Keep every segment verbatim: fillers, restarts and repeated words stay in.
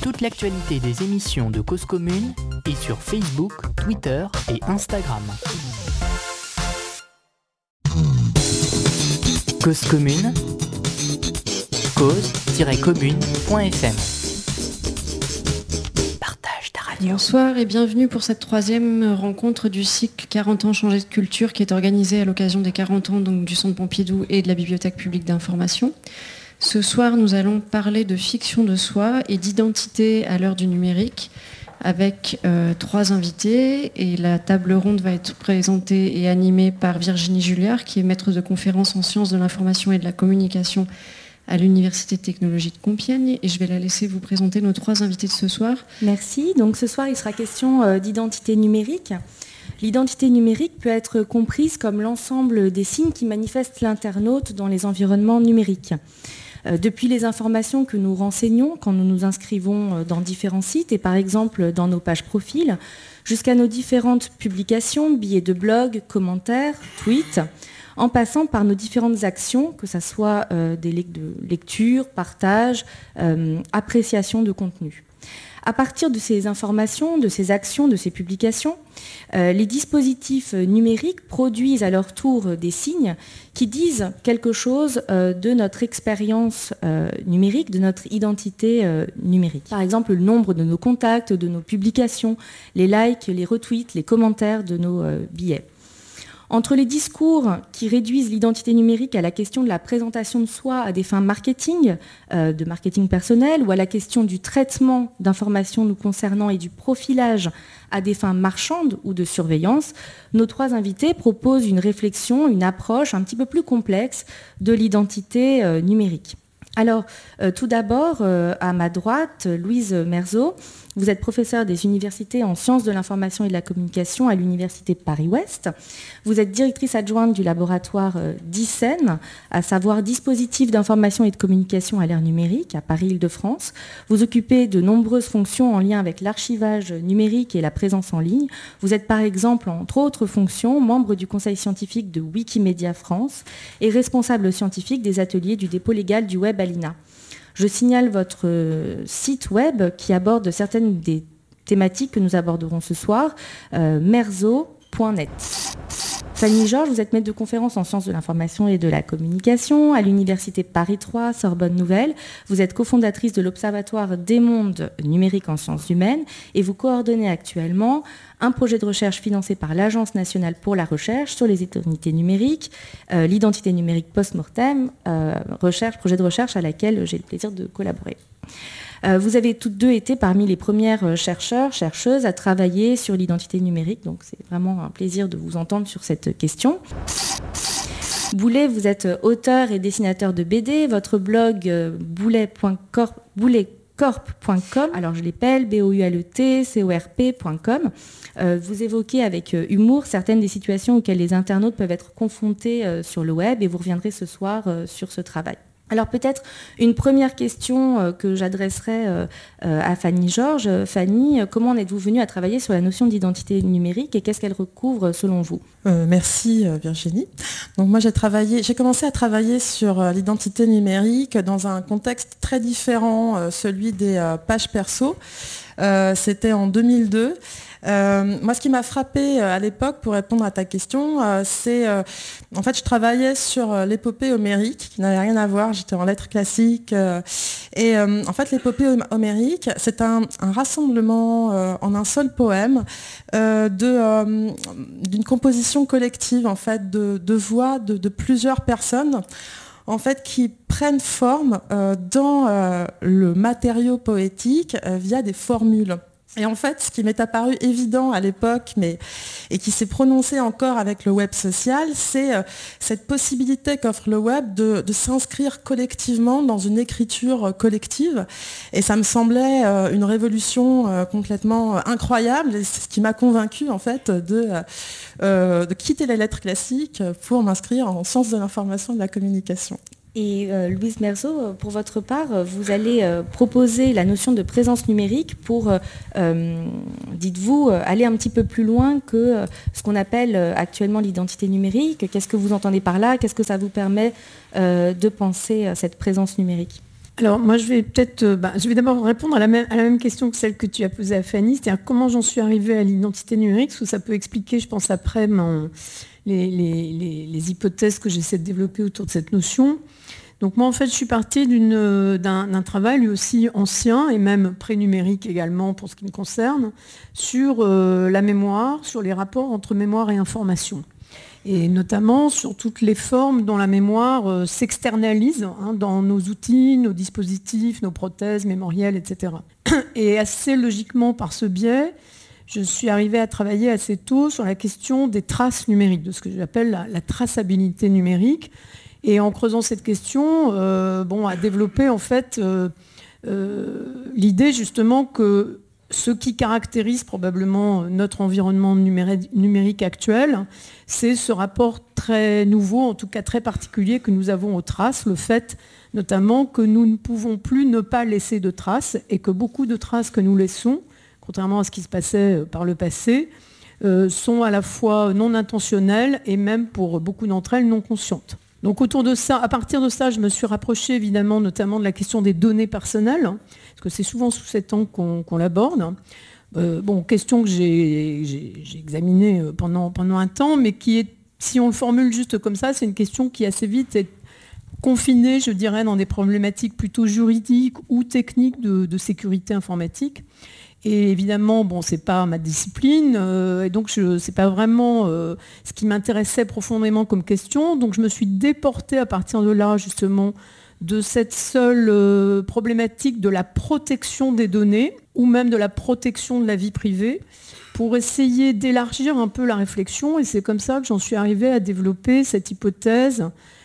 Toute l'actualité des émissions de Cause Commune est sur Facebook, Twitter et Instagram. Cause Commune, cause tiret commune point f m. Partage ta radio. Bonsoir et bienvenue pour cette troisième rencontre du cycle quarante ans changer de culture qui est organisée à l'occasion des quarante ans donc, du Centre Pompidou et de la Bibliothèque publique d'information. Ce soir, nous allons parler de fiction de soi et d'identité à l'heure du numérique avec euh, trois invités. Et la table ronde va être présentée et animée par Virginie Julliard, qui est maître de conférence en sciences de l'information et de la communication à l'Université de technologie de Compiègne. Et je vais la laisser vous présenter nos trois invités de ce soir. Merci. Donc ce soir, il sera question euh, d'identité numérique. L'identité numérique peut être comprise comme l'ensemble des signes qui manifestent l'internaute dans les environnements numériques. Depuis les informations que nous renseignons quand nous nous inscrivons dans différents sites et par exemple dans nos pages profils, jusqu'à nos différentes publications, billets de blog, commentaires, tweets, en passant par nos différentes actions, que ce soit euh, des de lecture, partage, euh, appréciation de contenu. À partir de ces informations, de ces actions, de ces publications, euh, les dispositifs numériques produisent à leur tour des signes qui disent quelque chose euh, de notre expérience euh, numérique, de notre identité euh, numérique. Par exemple, le nombre de nos contacts, de nos publications, les likes, les retweets, les commentaires de nos euh, billets. Entre les discours qui réduisent l'identité numérique à la question de la présentation de soi à des fins marketing, euh, de marketing personnel, ou à la question du traitement d'informations nous concernant et du profilage à des fins marchandes ou de surveillance, nos trois invités proposent une réflexion, une approche un petit peu plus complexe de l'identité euh, numérique. Alors, euh, tout d'abord, euh, à ma droite, Louise Merzeau, vous êtes professeure des universités en sciences de l'information et de la communication à l'université Paris-Ouest. Vous êtes directrice adjointe du laboratoire euh, DICEN, à savoir Dispositifs d'information et de communication à l'ère numérique, à Paris-Île-de-France. Vous occupez de nombreuses fonctions en lien avec l'archivage numérique et la présence en ligne. Vous êtes par exemple, entre autres fonctions, membre du conseil scientifique de Wikimedia France et responsable scientifique des ateliers du dépôt légal du web à l'I N A. Je signale votre site web qui aborde certaines des thématiques que nous aborderons ce soir, euh, merzeau point net. Fanny Georges, vous êtes maître de conférence en sciences de l'information et de la communication à l'université Paris trois, Sorbonne Nouvelle. Vous êtes cofondatrice de l'Observatoire des mondes numériques en sciences humaines et vous coordonnez actuellement un projet de recherche financé par l'Agence nationale pour la recherche sur les identités numériques, euh, l'identité numérique post-mortem, euh, recherche, projet de recherche à laquelle j'ai le plaisir de collaborer. Euh, vous avez toutes deux été parmi les premières chercheurs, chercheuses à travailler sur l'identité numérique, donc c'est vraiment un plaisir de vous entendre sur cette question. Boulet, vous êtes auteur et dessinateur de B D, votre blog euh, boulet point corp, boulet corp point com, alors je l'appelle B O U L E T C O R P point com. Euh, vous évoquez avec euh, humour certaines des situations auxquelles les internautes peuvent être confrontés euh, sur le web et vous reviendrez ce soir euh, sur ce travail. Alors peut-être une première question euh, que j'adresserai euh, euh, à Fanny Georges. Fanny, comment en êtes-vous venue à travailler sur la notion d'identité numérique et qu'est-ce qu'elle recouvre selon vous ? euh, Merci Virginie. Donc moi j'ai travaillé, j'ai commencé à travailler sur euh, l'identité numérique dans un contexte très différent, euh, celui des euh, pages perso. Euh, c'était en deux mille deux. Euh, moi, ce qui m'a frappé euh, à l'époque, pour répondre à ta question, euh, c'est, euh, en fait, je travaillais sur euh, l'épopée homérique, qui n'avait rien à voir, j'étais en lettres classiques, euh, et euh, en fait, l'épopée homérique, c'est un, un rassemblement euh, en un seul poème euh, de, euh, d'une composition collective, en fait, de, de voix de, de plusieurs personnes, en fait, qui prennent forme euh, dans euh, le matériau poétique euh, via des formules. Et en fait, ce qui m'est apparu évident à l'époque, mais, et qui s'est prononcé encore avec le web social, c'est euh, cette possibilité qu'offre le web de, de s'inscrire collectivement dans une écriture collective. Et ça me semblait euh, une révolution euh, complètement incroyable. Et c'est ce qui m'a convaincue, en fait, de, euh, de quitter les lettres classiques pour m'inscrire en sciences de l'information et de la communication. Et euh, Louise Merzeau, pour votre part, vous allez euh, proposer la notion de présence numérique pour, euh, dites-vous, aller un petit peu plus loin que euh, ce qu'on appelle euh, actuellement l'identité numérique. Qu'est-ce que vous entendez par là ? Qu'est-ce que ça vous permet euh, de penser à cette présence numérique ? Alors moi je vais peut-être, euh, bah, je vais d'abord répondre à la, même, à la même question que celle que tu as posée à Fanny, c'est-à-dire comment j'en suis arrivée à l'identité numérique, parce que ça peut expliquer, je pense après, mon, les, les, les, les hypothèses que j'essaie de développer autour de cette notion. Donc moi en fait je suis partie d'une, d'un, d'un travail lui aussi ancien et même pré-numérique également pour ce qui me concerne, sur euh, la mémoire, sur les rapports entre mémoire et information. Et notamment sur toutes les formes dont la mémoire euh, s'externalise hein, dans nos outils, nos dispositifs, nos prothèses mémorielles, et cetera. Et assez logiquement par ce biais, je suis arrivée à travailler assez tôt sur la question des traces numériques, de ce que j'appelle la, la traçabilité numérique. Et en creusant cette question, euh, bon, à développer en fait euh, euh, l'idée justement que ce qui caractérise probablement notre environnement numérique, numérique actuel, c'est ce rapport très nouveau, en tout cas très particulier que nous avons aux traces, le fait notamment que nous ne pouvons plus ne pas laisser de traces et que beaucoup de traces que nous laissons, contrairement à ce qui se passait par le passé, euh, sont à la fois non intentionnelles et même pour beaucoup d'entre elles non conscientes. Donc autour de ça, à partir de ça, je me suis rapprochée évidemment notamment de la question des données personnelles, hein, parce que c'est souvent sous cet angle qu'on, qu'on l'aborde. Euh, bon, question que j'ai, j'ai, j'ai examinée pendant, pendant un temps, mais qui est, si on le formule juste comme ça, c'est une question qui assez vite est confinée, je dirais, dans des problématiques plutôt juridiques ou techniques de, de sécurité informatique. Et évidemment, bon, c'est pas ma discipline, euh, et donc ce n'est pas vraiment euh, ce qui m'intéressait profondément comme question. Donc je me suis déportée à partir de là, justement, de cette seule euh, problématique de la protection des données, ou même de la protection de la vie privée, pour essayer d'élargir un peu la réflexion. Et c'est comme ça que j'en suis arrivée à développer cette hypothèse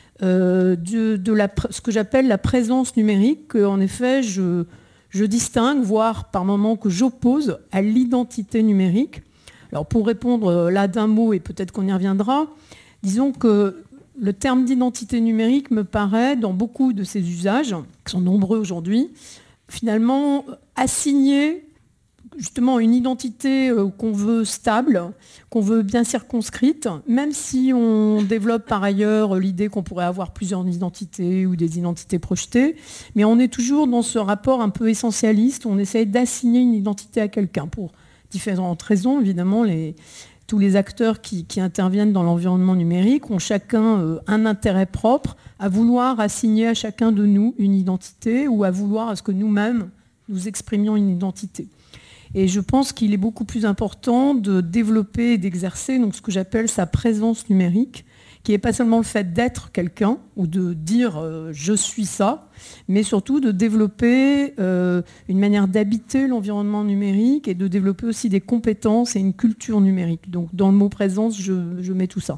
euh, de, de la, ce que j'appelle la présence numérique, qu'en effet, je... Je distingue, voire par moments que j'oppose à l'identité numérique. Alors pour répondre là d'un mot, et peut-être qu'on y reviendra, disons que le terme d'identité numérique me paraît, dans beaucoup de ses usages, qui sont nombreux aujourd'hui, finalement assigner justement une identité qu'on veut stable, qu'on veut bien circonscrite, même si on développe par ailleurs l'idée qu'on pourrait avoir plusieurs identités ou des identités projetées, mais on est toujours dans ce rapport un peu essentialiste où on essaye d'assigner une identité à quelqu'un pour différentes raisons. Évidemment, les, tous les acteurs qui, qui interviennent dans l'environnement numérique ont chacun euh, un intérêt propre à vouloir assigner à chacun de nous une identité ou à vouloir à ce que nous-mêmes nous exprimions une identité. Et je pense qu'il est beaucoup plus important de développer et d'exercer donc, ce que j'appelle sa présence numérique, qui n'est pas seulement le fait d'être quelqu'un ou de dire euh, « je suis ça », mais surtout de développer euh, une manière d'habiter l'environnement numérique et de développer aussi des compétences et une culture numérique. Donc dans le mot présence, je, je mets tout ça.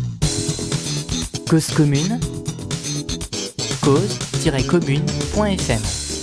Cause commune, cause tiret commune point f m.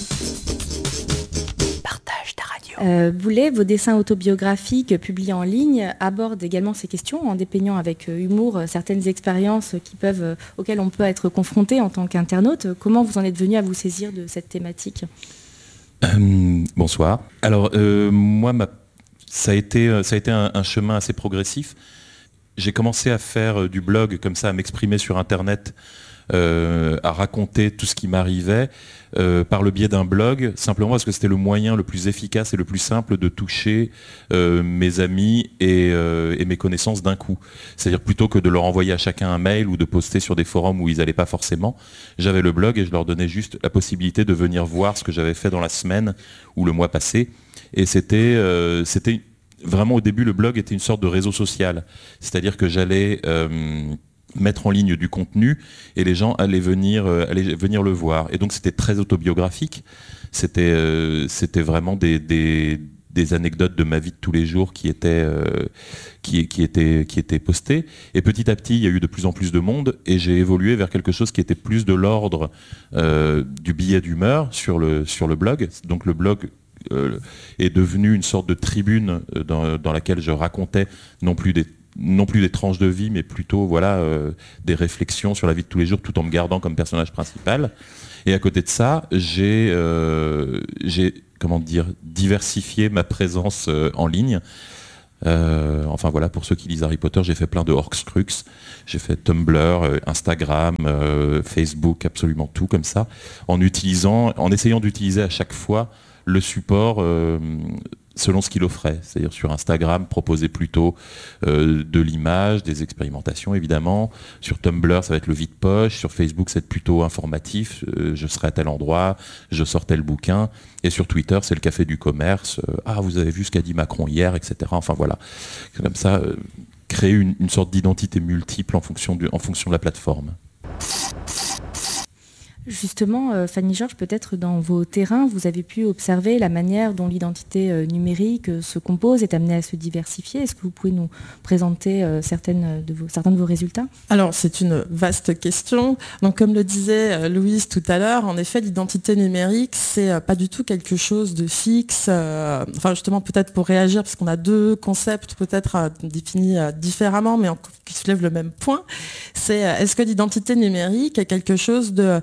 Euh, Boulet, vos dessins autobiographiques publiés en ligne abordent également ces questions en dépeignant avec humour certaines expériences qui peuvent, auxquelles on peut être confronté en tant qu'internaute. Comment vous en êtes venu à vous saisir de cette thématique ? euh, Bonsoir. Alors, euh, moi, ma, ça a été, ça a été un, un chemin assez progressif. J'ai commencé à faire du blog comme ça, à m'exprimer sur Internet, euh, à raconter tout ce qui m'arrivait. Euh, par le biais d'un blog, simplement parce que c'était le moyen le plus efficace et le plus simple de toucher euh, mes amis et, euh, et mes connaissances d'un coup. C'est-à-dire plutôt que de leur envoyer à chacun un mail ou de poster sur des forums où ils n'allaient pas forcément, j'avais le blog et je leur donnais juste la possibilité de venir voir ce que j'avais fait dans la semaine ou le mois passé. Et c'était, euh, c'était vraiment au début, le blog était une sorte de réseau social. C'est-à-dire que j'allais... Euh, mettre en ligne du contenu et les gens allaient venir, euh, allaient venir le voir. Et donc c'était très autobiographique, c'était, euh, c'était vraiment des, des, des anecdotes de ma vie de tous les jours qui étaient, euh, qui, qui, étaient, qui étaient postées. Et petit à petit, il y a eu de plus en plus de monde et j'ai évolué vers quelque chose qui était plus de l'ordre euh, du billet d'humeur sur le, sur le blog. Donc le blog euh, est devenu une sorte de tribune dans, dans laquelle je racontais non plus des non plus des tranches de vie, mais plutôt voilà, euh, des réflexions sur la vie de tous les jours, tout en me gardant comme personnage principal. Et à côté de ça, j'ai, euh, j'ai comment dire, diversifié ma présence euh, en ligne Euh, enfin voilà, pour ceux qui lisent Harry Potter, j'ai fait plein de Horcrux, j'ai fait Tumblr, euh, Instagram, euh, Facebook, absolument tout comme ça, en utilisant, en essayant d'utiliser à chaque fois le support euh, selon ce qu'il offrait. C'est-à-dire sur Instagram, proposer plutôt euh, de l'image, des expérimentations évidemment. Sur Tumblr, ça va être le vide-poche. Sur Facebook, c'est plutôt informatif. Euh, je serai à tel endroit, je sors tel bouquin. Et sur Twitter, c'est le café du commerce. Euh, ah, vous avez vu ce qu'a dit Macron hier, et cetera. Enfin voilà. C'est comme ça, euh, créer une, une sorte d'identité multiple en fonction, du, en fonction de la plateforme. Justement, euh, Fanny Georges, peut-être dans vos terrains, vous avez pu observer la manière dont l'identité euh, numérique euh, se compose, est amenée à se diversifier. Est-ce que vous pouvez nous présenter euh, certaines de vos, certains de vos résultats ? Alors, c'est une vaste question. Donc, comme le disait euh, Louise tout à l'heure, en effet, l'identité numérique, c'est euh, pas du tout quelque chose de fixe. Euh, enfin, justement, peut-être pour réagir, parce qu'on a deux concepts peut-être euh, définis euh, différemment, mais en, qui soulèvent le même point. C'est euh, est-ce que l'identité numérique est quelque chose de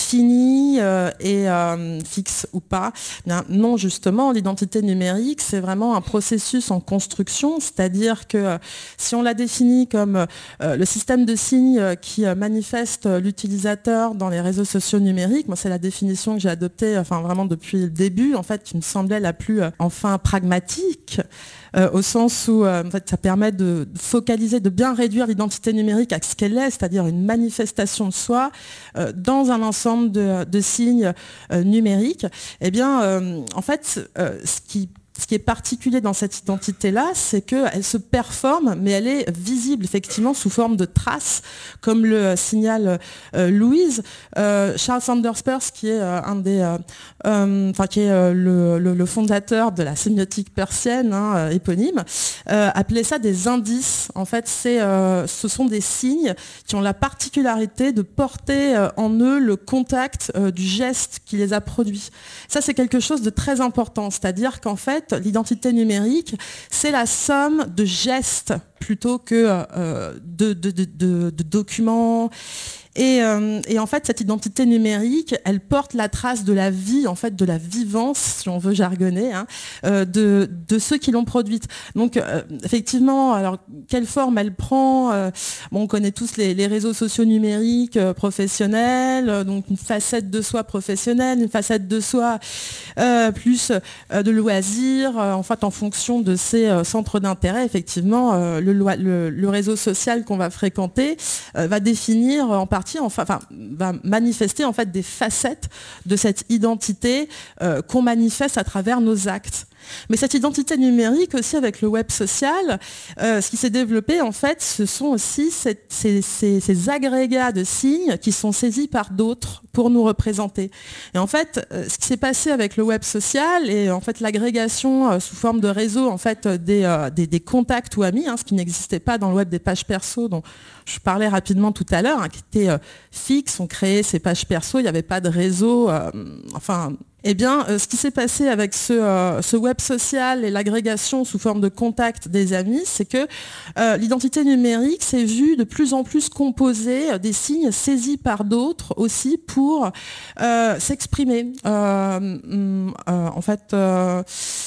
fini euh, et euh, fixe ou pas? Bien, non, justement, l'identité numérique, c'est vraiment un processus en construction, c'est-à-dire que euh, si on la définit comme euh, le système de signes qui euh, manifeste l'utilisateur dans les réseaux sociaux numériques, moi, c'est la définition que j'ai adoptée enfin, vraiment depuis le début, en fait, qui me semblait la plus euh, enfin pragmatique. Euh, au sens où euh, en fait, ça permet de focaliser, de bien réduire l'identité numérique à ce qu'elle est, c'est-à-dire une manifestation de soi euh, dans un ensemble de, de signes euh, numériques. Eh bien, euh, en fait, euh, ce qui Ce qui est particulier dans cette identité-là, c'est qu'elle se performe, mais elle est visible effectivement sous forme de traces, comme le signale euh, Louise. Euh, Charles Sanders Peirce, qui est euh, un des, euh, euh, enfin qui est euh, le, le, le fondateur de la sémiotique persienne, hein, euh, éponyme, euh, appelait ça des indices. En fait, c'est, euh, ce sont des signes qui ont la particularité de porter euh, en eux le contact euh, du geste qui les a produits. Ça, c'est quelque chose de très important, c'est-à-dire qu'en fait, l'identité numérique, c'est la somme de gestes plutôt que euh, de, de, de, de, de documents. Et, euh, et en fait, cette identité numérique, elle porte la trace de la vie, en fait, de la vivance, si on veut jargonner, hein, euh, de, de ceux qui l'ont produite. Donc, euh, effectivement, alors quelle forme elle prend euh, bon, on connaît tous les, les réseaux sociaux numériques euh, professionnels, euh, donc une facette de soi professionnelle, une facette de soi euh, plus euh, de loisirs. Euh, en fait, en fonction de ses euh, centres d'intérêt, effectivement, euh, le, le, le réseau social qu'on va fréquenter euh, va définir en partie Enfin, enfin, va manifester en fait des facettes de cette identité euh, qu'on manifeste à travers nos actes. Mais cette identité numérique aussi avec le web social, euh, ce qui s'est développé en fait, ce sont aussi cette, ces, ces, ces agrégats de signes qui sont saisis par d'autres pour nous représenter. Et en fait, euh, ce qui s'est passé avec le web social et en fait l'agrégation euh, sous forme de réseau en fait des, euh, des, des contacts ou amis, hein, ce qui n'existait pas dans le web des pages perso dont je parlais rapidement tout à l'heure, hein, qui étaient euh, fixes, on créait ces pages perso, il n'y avait pas de réseau, euh, enfin. Eh bien, euh, ce qui s'est passé avec ce, euh, ce web social et l'agrégation sous forme de contact des amis, c'est que euh, l'identité numérique s'est vue de plus en plus composer des signes saisis par d'autres aussi pour euh, s'exprimer. Euh, euh, en fait, euh,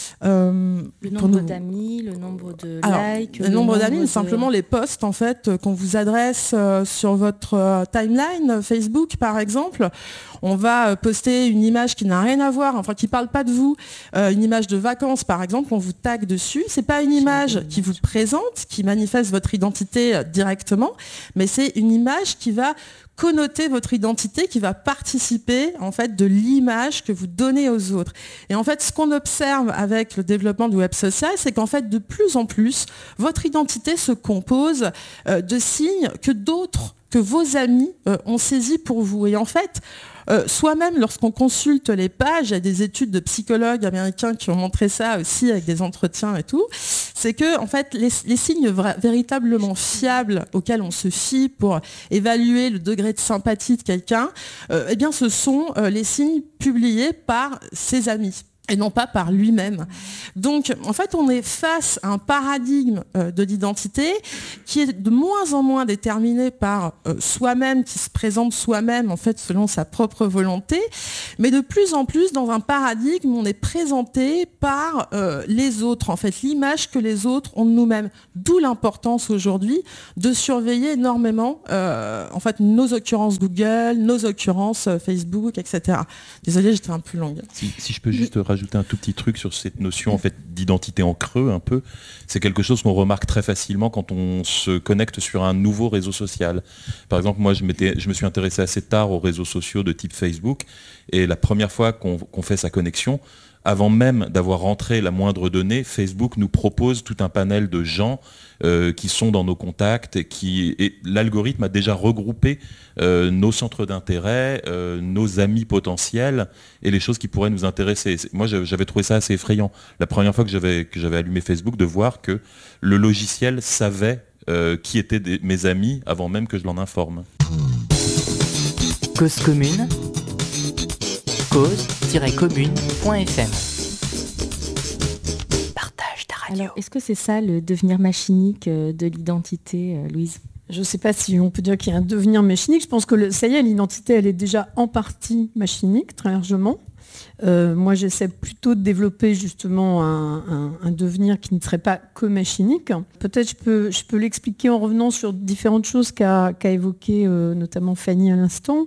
euh, le nombre d'amis, le nombre de Alors, likes, le, le nombre d'amis, de... simplement les posts en fait qu'on vous adresse euh, sur votre euh, timeline Facebook, par exemple. On va poster une image qui n'a rien à voir, enfin qui ne parle pas de vous, euh, une image de vacances par exemple, on vous tag dessus. C'est pas une image qui vous présente, qui manifeste votre identité directement, mais c'est une image qui va connoter votre identité, qui va participer en fait de l'image que vous donnez aux autres. Et en fait, ce qu'on observe avec le développement du web social, c'est qu'en fait, de plus en plus, votre identité se compose euh, de signes que d'autres, que vos amis euh, ont saisis pour vous. Et en fait, Euh, soi-même, lorsqu'on consulte les pages, il y a des études de psychologues américains qui ont montré ça aussi avec des entretiens et tout, c'est que en fait, les, les signes vra- véritablement fiables auxquels on se fie pour évaluer le degré de sympathie de quelqu'un, euh, eh bien, ce sont euh, les signes publiés par ses amis. et non pas par lui-même. Donc, en fait, on est face à un paradigme euh, de l'identité qui est de moins en moins déterminé par euh, soi-même, qui se présente soi-même, en fait, selon sa propre volonté, mais de plus en plus dans un paradigme où on est présenté par euh, les autres, en fait, l'image que les autres ont de nous-mêmes. D'où l'importance aujourd'hui de surveiller énormément, euh, en fait, nos occurrences Google, nos occurrences euh, Facebook, et cetera. Désolée, j'étais un peu longue. Si, si je peux juste rajouter un tout petit truc sur cette notion en fait d'identité en creux un peu, c'est quelque chose qu'on remarque très facilement quand on se connecte sur un nouveau réseau social. Par exemple, moi je, m'étais, je me suis intéressé assez tard aux réseaux sociaux de type Facebook, et la première fois qu'on, qu'on fait sa connexion, avant même d'avoir rentré la moindre donnée, Facebook nous propose tout un panel de gens euh, qui sont dans nos contacts, et, qui, et l'algorithme a déjà regroupé euh, nos centres d'intérêt, euh, nos amis potentiels et les choses qui pourraient nous intéresser. Moi, j'avais trouvé ça assez effrayant. La première fois que j'avais, que j'avais allumé Facebook, de voir que le logiciel savait euh, qui étaient des, mes amis avant même que je l'en informe. Cause commune, cause tiret commune point f m. Partage ta radio. Alors, est-ce que c'est ça le devenir machinique de l'identité, Louise ? Je ne sais pas si on peut dire qu'il y a un devenir machinique. Je pense que le, ça y est, l'identité, elle est déjà en partie machinique, très largement. Euh, moi, j'essaie plutôt de développer justement un, un, un devenir qui ne serait pas que machinique. Peut-être je peux, je peux l'expliquer en revenant sur différentes choses qu'a, qu'a évoquées euh, notamment Fanny à l'instant.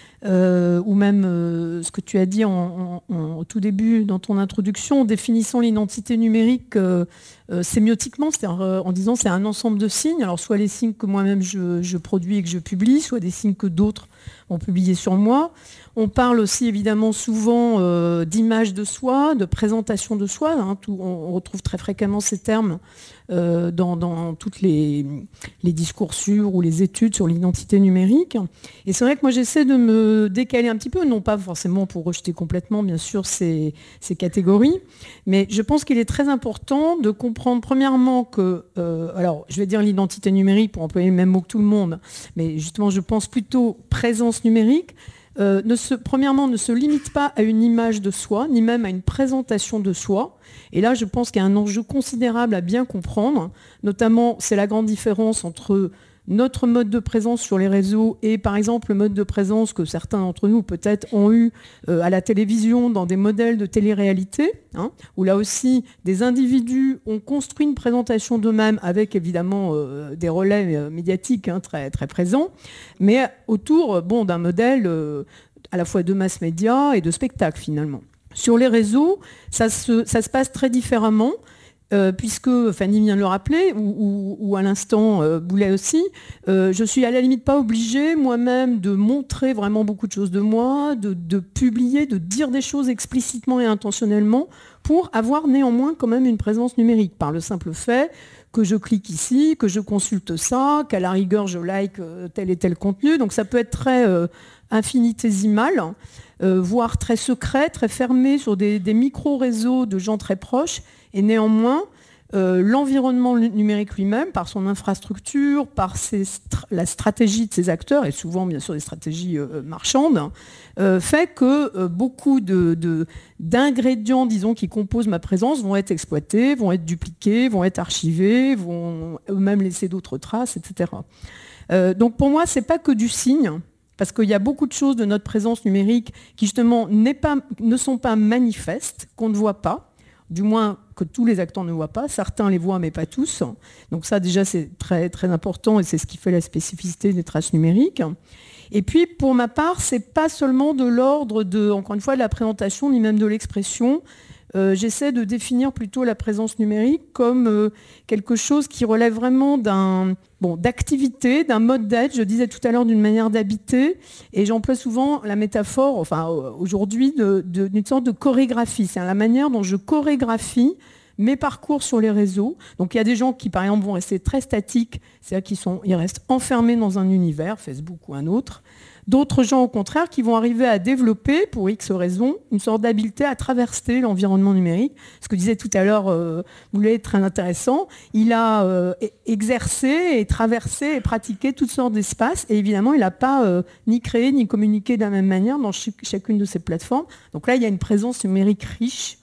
Euh, ou même euh, ce que tu as dit en, en, en, au tout début dans ton introduction, en définissant l'identité numérique euh, euh, sémiotiquement, c'est-à-dire euh, en disant c'est un ensemble de signes, alors soit les signes que moi-même je, je produis et que je publie, soit des signes que d'autres ont publiés sur moi. On parle aussi évidemment souvent euh, d'image de soi, de présentation de soi, hein, tout, on, on retrouve très fréquemment ces termes euh, dans, dans toutes les, les discours sur ou les études sur l'identité numérique. Et c'est vrai que moi j'essaie de me décaler un petit peu, non pas forcément pour rejeter complètement bien sûr ces, ces catégories, mais je pense qu'il est très important de comprendre premièrement que, euh, alors je vais dire l'identité numérique pour employer le même mot que tout le monde, mais justement je pense plutôt présence numérique. Euh, ne se, premièrement, ne se limite pas à une image de soi, ni même à une présentation de soi. Et là, je pense qu'il y a un enjeu considérable à bien comprendre. Notamment, c'est la grande différence entre notre mode de présence sur les réseaux et, par exemple, le mode de présence que certains d'entre nous, peut-être, ont eu euh, à la télévision dans des modèles de télé-réalité, hein, où là aussi, des individus ont construit une présentation d'eux-mêmes avec, évidemment, euh, des relais euh, médiatiques hein, très, très présents, mais autour bon, d'un modèle euh, à la fois de mass média et de spectacle, finalement. Sur les réseaux, ça se, ça se passe très différemment. Euh, puisque Fanny vient de le rappeler, ou, ou, ou à l'instant euh, Boulet aussi, euh, je suis à la limite pas obligée moi-même de montrer vraiment beaucoup de choses de moi, de, de publier, de dire des choses explicitement et intentionnellement pour avoir néanmoins quand même une présence numérique, par le simple fait que je clique ici, que je consulte ça, qu'à la rigueur je like euh, tel et tel contenu. Donc ça peut être très euh, infinitésimal, euh, voire très secret, très fermé sur des, des micro-réseaux de gens très proches. Et néanmoins, euh, l'environnement numérique lui-même, par son infrastructure, par ses st- la stratégie de ses acteurs, et souvent bien sûr des stratégies euh, marchandes, euh, fait que euh, beaucoup de, de, d'ingrédients, disons, qui composent ma présence vont être exploités, vont être dupliqués, vont être archivés, vont eux-mêmes laisser d'autres traces, et cetera. Euh, donc pour moi, c'est pas que du signe, parce qu'il y a beaucoup de choses de notre présence numérique qui justement n'est pas, ne sont pas manifestes, qu'on ne voit pas, du moins que tous les acteurs ne voient pas, certains les voient mais pas tous. Donc ça déjà c'est très, très important et c'est ce qui fait la spécificité des traces numériques. Et puis pour ma part, c'est pas seulement de l'ordre de, encore une fois, de la présentation ni même de l'expression. Euh, j'essaie de définir plutôt la présence numérique comme euh, quelque chose qui relève vraiment d'un, bon, d'activité, d'un mode d'être, je disais tout à l'heure d'une manière d'habiter, et j'emploie souvent la métaphore, enfin aujourd'hui, de, de, d'une sorte de chorégraphie. C'est la manière dont je chorégraphie mes parcours sur les réseaux. Donc il y a des gens qui par exemple vont rester très statiques, c'est-à-dire qu'ils sont, ils restent enfermés dans un univers, Facebook ou un autre. D'autres gens, au contraire, qui vont arriver à développer, pour X raisons, une sorte d'habileté à traverser l'environnement numérique. Ce que disait tout à l'heure euh, Boulet, très intéressant. Il a euh, exercé et traversé et pratiqué toutes sortes d'espaces. Et évidemment, il n'a pas euh, ni créé ni communiqué de la même manière dans ch- chacune de ces plateformes. Donc là, il y a une présence numérique riche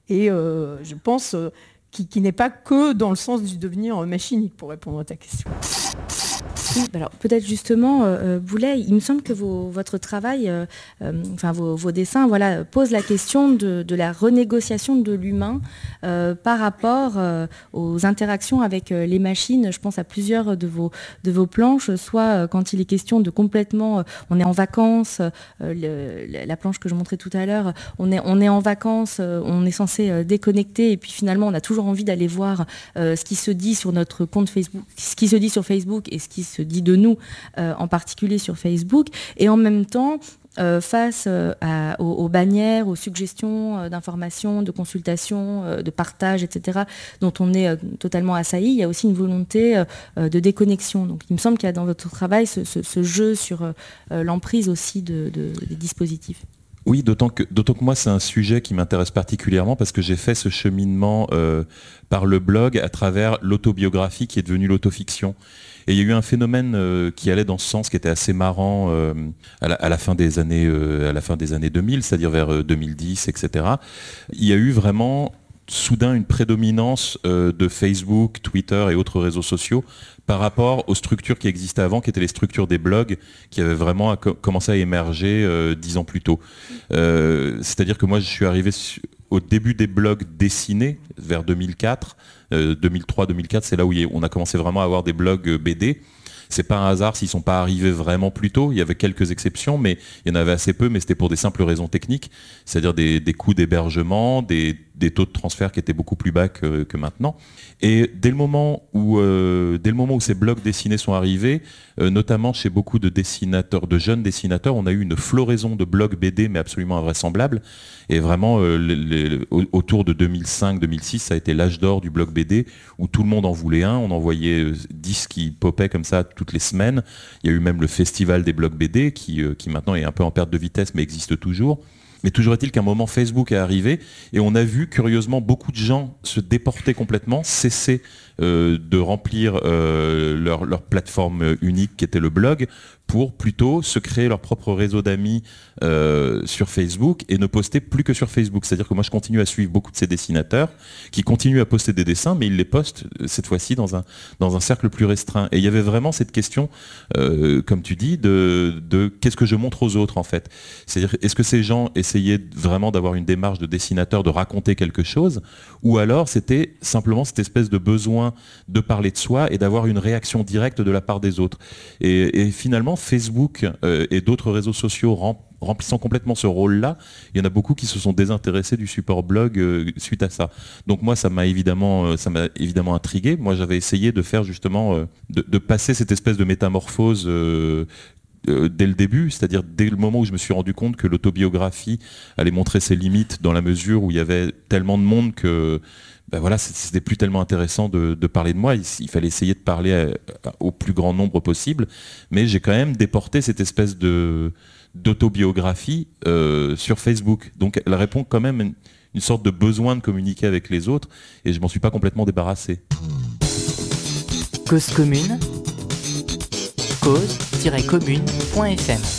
et euh, je pense euh, qui, qui n'est pas que dans le sens du devenir machinique, pour répondre à ta question. Oui, alors peut-être justement, euh, Boulet, il me semble que vos, votre travail, euh, euh, enfin vos, vos dessins, voilà, posent la question de, de la renégociation de l'humain euh, par rapport euh, aux interactions avec euh, les machines. Je pense à plusieurs de vos, de vos planches, soit euh, quand il est question de complètement, euh, on est en vacances, euh, le, la planche que je montrais tout à l'heure, on est, on est en vacances, euh, on est censé euh, déconnecter, et puis finalement on a toujours envie d'aller voir euh, ce qui se dit sur notre compte Facebook, ce qui se dit sur Facebook et ce qui se dit de nous, euh, en particulier sur Facebook, et en même temps, euh, face euh, à, aux, aux bannières, aux suggestions euh, d'informations, de consultations, euh, de partage, et cetera, dont on est euh, totalement assailli, il y a aussi une volonté euh, de déconnexion. Donc il me semble qu'il y a dans votre travail ce, ce, ce jeu sur euh, l'emprise aussi de, de, des dispositifs. Oui, d'autant que, d'autant que moi, c'est un sujet qui m'intéresse particulièrement parce que j'ai fait ce cheminement euh, par le blog à travers l'autobiographie qui est devenue l'autofiction. Et il y a eu un phénomène euh, qui allait dans ce sens, qui était assez marrant euh, à, la, à, la fin des années, euh, à la fin des années deux mille, c'est-à-dire vers euh, deux mille dix, et cetera. Il y a eu vraiment soudain une prédominance euh, de Facebook, Twitter et autres réseaux sociaux par rapport aux structures qui existaient avant, qui étaient les structures des blogs, qui avaient vraiment à co- commencé à émerger euh, dix ans plus tôt. Euh, c'est-à-dire que moi, je suis arrivé su- au début des blogs dessinés, vers deux mille quatre, euh, deux mille trois deux mille quatre, c'est là où on a commencé vraiment à avoir des blogs B D. C'est pas un hasard s'ils ne sont pas arrivés vraiment plus tôt. Il y avait quelques exceptions, mais il y en avait assez peu, mais c'était pour des simples raisons techniques, c'est-à-dire des, des coûts d'hébergement, des, des taux de transfert qui étaient beaucoup plus bas que, que maintenant. Et dès le moment où, euh, dès le moment où ces blogs dessinés sont arrivés, euh, notamment chez beaucoup de dessinateurs, de jeunes dessinateurs, on a eu une floraison de blogs B D, mais absolument invraisemblable. Et vraiment, euh, les, les, autour de deux mille cinq deux mille six, ça a été l'âge d'or du blog B D, où tout le monde en voulait un. On en voyait dix qui popaient comme ça toutes les semaines. Il y a eu même le festival des blogs B D, qui, euh, qui maintenant est un peu en perte de vitesse, mais existe toujours. Mais toujours est-il qu'à un moment, Facebook est arrivé et on a vu curieusement beaucoup de gens se déporter complètement, cesser euh, de remplir euh, leur, leur plateforme unique qui était le blog, pour plutôt se créer leur propre réseau d'amis euh, sur Facebook et ne poster plus que sur Facebook. C'est-à-dire que moi, je continue à suivre beaucoup de ces dessinateurs qui continuent à poster des dessins, mais ils les postent cette fois-ci dans un, dans un cercle plus restreint. Et il y avait vraiment cette question, euh, comme tu dis, de, de qu'est-ce que je montre aux autres en fait. C'est-à-dire, est-ce que ces gens essayaient vraiment d'avoir une démarche de dessinateur, de raconter quelque chose, ou alors c'était simplement cette espèce de besoin de parler de soi et d'avoir une réaction directe de la part des autres. Et, et finalement, Facebook euh, et d'autres réseaux sociaux rem- remplissant complètement ce rôle-là, il y en a beaucoup qui se sont désintéressés du support blog euh, suite à ça. Donc moi, ça m'a évidemment, euh, ça m'a évidemment intrigué. Moi, j'avais essayé de faire justement, euh, de, de passer cette espèce de métamorphose euh, euh, dès le début, c'est-à-dire dès le moment où je me suis rendu compte que l'autobiographie allait montrer ses limites dans la mesure où il y avait tellement de monde que ben voilà, c'était plus tellement intéressant de, de parler de moi. Il, il fallait essayer de parler à, à, au plus grand nombre possible. Mais j'ai quand même déporté cette espèce de, d'autobiographie euh, sur Facebook. Donc elle répond quand même une, une sorte de besoin de communiquer avec les autres. Et je m'en suis pas complètement débarrassé. Cause commune, cause tiret commune point f m.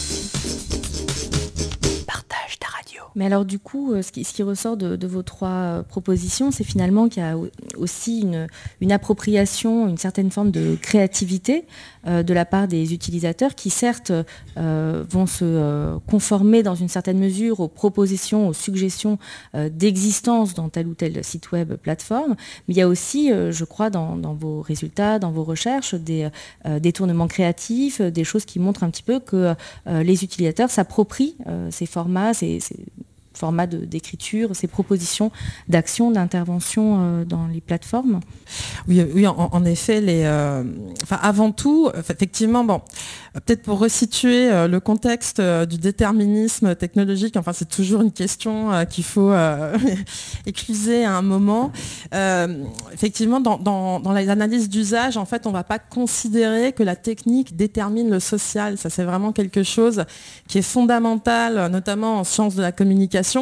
Mais alors du coup, ce qui, ce qui ressort de, de vos trois propositions, c'est finalement qu'il y a aussi une, une appropriation, une certaine forme de créativité euh, de la part des utilisateurs qui certes euh, vont se euh, conformer dans une certaine mesure aux propositions, aux suggestions euh, d'existence dans tel ou tel site web, plateforme, mais il y a aussi, euh, je crois, dans, dans vos résultats, dans vos recherches, des euh, détournements créatifs, des choses qui montrent un petit peu que euh, les utilisateurs s'approprient euh, ces formats, ces, ces formats de, d'écriture, ces propositions d'action, d'intervention euh, dans les plateformes. Oui, oui en, en effet, les, euh, enfin, avant tout, effectivement, bon, peut-être pour resituer euh, le contexte euh, du déterminisme technologique, enfin c'est toujours une question euh, qu'il faut euh, écluser à un moment. Euh, effectivement, dans, dans, dans les analyses d'usage, en fait, on ne va pas considérer que la technique détermine le social. Ça, c'est vraiment quelque chose qui est fondamental, notamment en sciences de la communication.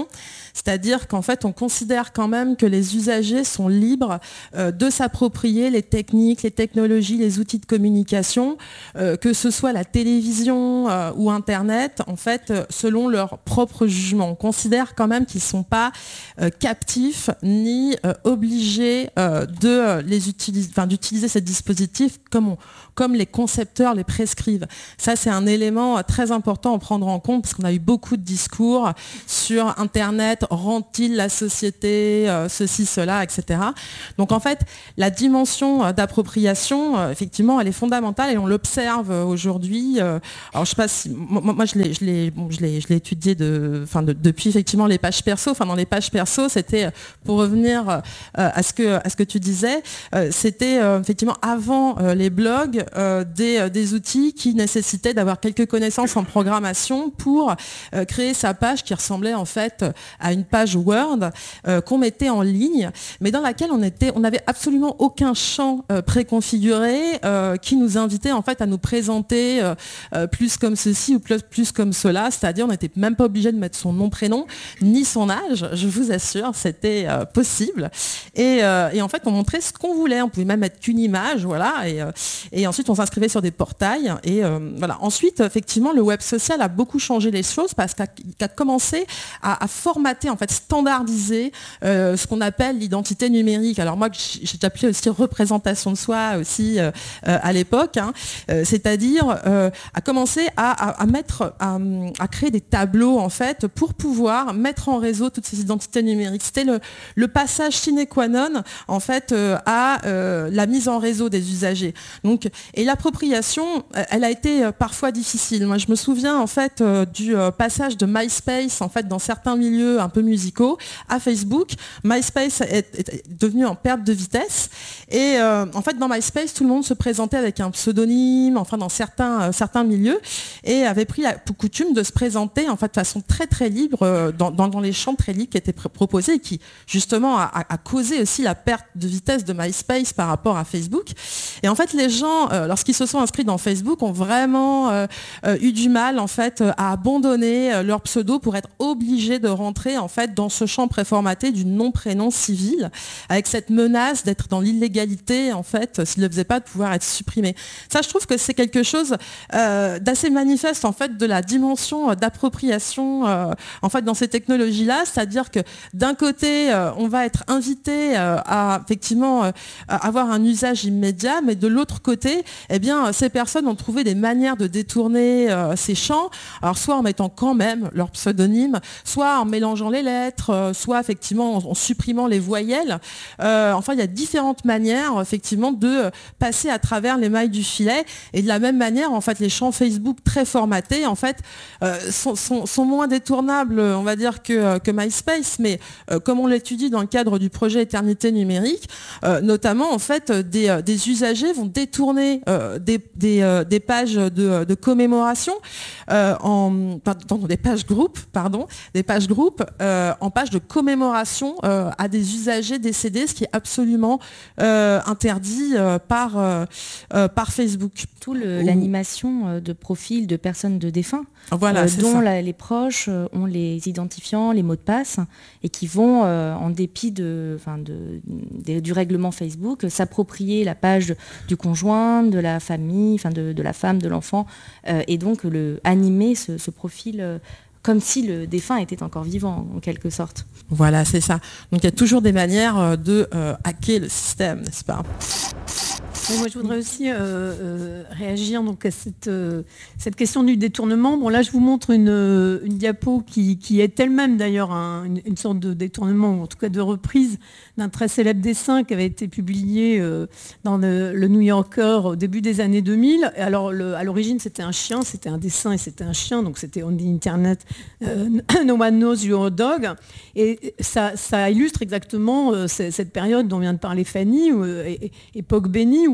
C'est-à-dire qu'en fait, on considère quand même que les usagers sont libres euh, de s'approprier les techniques, les technologies, les outils de communication, euh, que ce soit la télévision euh, ou Internet, en fait, euh, selon leur propre jugement. On considère quand même qu'ils ne sont pas euh, captifs ni euh, obligés euh, de, euh, les utiliser, enfin, d'utiliser ces dispositifs comme, on, comme les concepteurs les prescrivent. Ça, c'est un élément euh, très important à prendre en compte parce qu'on a eu beaucoup de discours sur Internet, rend-il la société, euh, ceci, cela, et cetera. Donc en fait, la dimension euh, d'appropriation, euh, effectivement, elle est fondamentale et on l'observe euh, aujourd'hui. Euh, alors je sais pas si, moi, moi je l'ai, je l'ai, bon, je l'ai, je l'ai étudié de, enfin, de, depuis effectivement les pages perso. Enfin dans les pages perso, c'était pour revenir euh, à ce que à ce que tu disais, euh, c'était euh, effectivement avant euh, les blogs euh, des, euh, des outils qui nécessitaient d'avoir quelques connaissances en programmation pour euh, créer sa page qui ressemblait en fait à une page Word euh, qu'on mettait en ligne, mais dans laquelle on était, on n'avait absolument aucun champ euh, préconfiguré euh, qui nous invitait en fait à nous présenter euh, euh, plus comme ceci ou plus, plus comme cela, c'est-à-dire on n'était même pas obligé de mettre son nom, prénom, ni son âge, je vous assure, c'était euh, possible. Et, euh, et en fait, on montrait ce qu'on voulait, on pouvait même mettre qu'une image, voilà, et, euh, et ensuite on s'inscrivait sur des portails. Et euh, voilà. Ensuite, effectivement, le web social a beaucoup changé les choses parce qu'il a commencé à, à formater, en fait, standardiser euh, ce qu'on appelle l'identité numérique. Alors moi, j'ai appelé aussi représentation de soi aussi euh, euh, à l'époque, hein, euh, c'est-à-dire euh, à commencer à, à, à mettre, à, à créer des tableaux en fait pour pouvoir mettre en réseau toutes ces identités numériques. C'était le, le passage sine qua non en fait euh, à euh, la mise en réseau des usagers. Donc, et l'appropriation, elle a été euh, parfois difficile. Moi, je me souviens en fait euh, du euh, passage de MySpace en fait dans certains milieux un peu musicaux à Facebook. MySpace est, est devenu en perte de vitesse et euh, en fait dans MySpace tout le monde se présentait avec un pseudonyme, enfin dans certains euh, certains milieux et avait pris la coutume de se présenter en fait de façon très très libre euh, dans, dans, dans les champs très libres qui étaient pr- proposés et qui justement a, a, a causé aussi la perte de vitesse de MySpace par rapport à Facebook. Et en fait les gens euh, lorsqu'ils se sont inscrits dans Facebook ont vraiment euh, euh, eu du mal en fait à abandonner euh, leur pseudo pour être obligés de rentrer en fait dans ce champ préformaté du nom prénom civil avec cette menace d'être dans l'illégalité en fait s'ils ne le faisaient pas de pouvoir être supprimés. Ça je trouve que c'est quelque chose euh, d'assez manifeste en fait de la dimension d'appropriation euh, en fait dans ces technologies là, c'est-à-dire que d'un côté euh, on va être invité euh, à effectivement euh, à avoir un usage immédiat, mais de l'autre côté eh bien ces personnes ont trouvé des manières de détourner euh, ces champs, alors soit en mettant quand même leur pseudonyme, soit en mélangeant les lettres, euh, soit effectivement en, en supprimant les voyelles. Euh, enfin il y a différentes manières effectivement de passer à travers les mailles du filet, et de la même manière en fait les champs Facebook très formatés en fait euh, sont, sont, sont moins détournables on va dire que, que MySpace, mais euh, comme on l'étudie dans le cadre du projet Éternité numérique, euh, notamment en fait des, des usagers vont détourner euh, des, des, euh, des pages de, de commémoration euh, en pardon, des pages groupes pardon des pages groupes euh, en pages de commémoration euh, à des usagers décédés, ce qui est absolument euh, interdit euh, par euh, euh, par Facebook. Tout le, l'animation de profils de personnes de défunts, voilà, euh, c'est dont ça. La, les proches euh, ont les identifiants, les mots de passe, et qui vont, euh, en dépit de, enfin de, de, du règlement Facebook, s'approprier la page du conjoint, de la famille, enfin de, de la femme, de l'enfant, euh, et donc le, animer ce, ce profil euh, comme si le défunt était encore vivant, en quelque sorte. Voilà, c'est ça. Donc il y a toujours des manières de euh, hacker le système, n'est-ce pas ? Oui, moi, je voudrais aussi euh, euh, réagir donc, à cette, euh, cette question du détournement. Bon, là, je vous montre une, une diapo qui, qui est elle-même d'ailleurs un, une, une sorte de détournement, ou en tout cas de reprise d'un très célèbre dessin qui avait été publié euh, dans le, le New Yorker au début des années deux mille. Et alors, le, à l'origine, c'était un chien, c'était un dessin et c'était un chien, donc c'était on the Internet, euh, No one knows your dog. Et ça, ça illustre exactement euh, cette période dont vient de parler Fanny, où, euh, époque bénie, où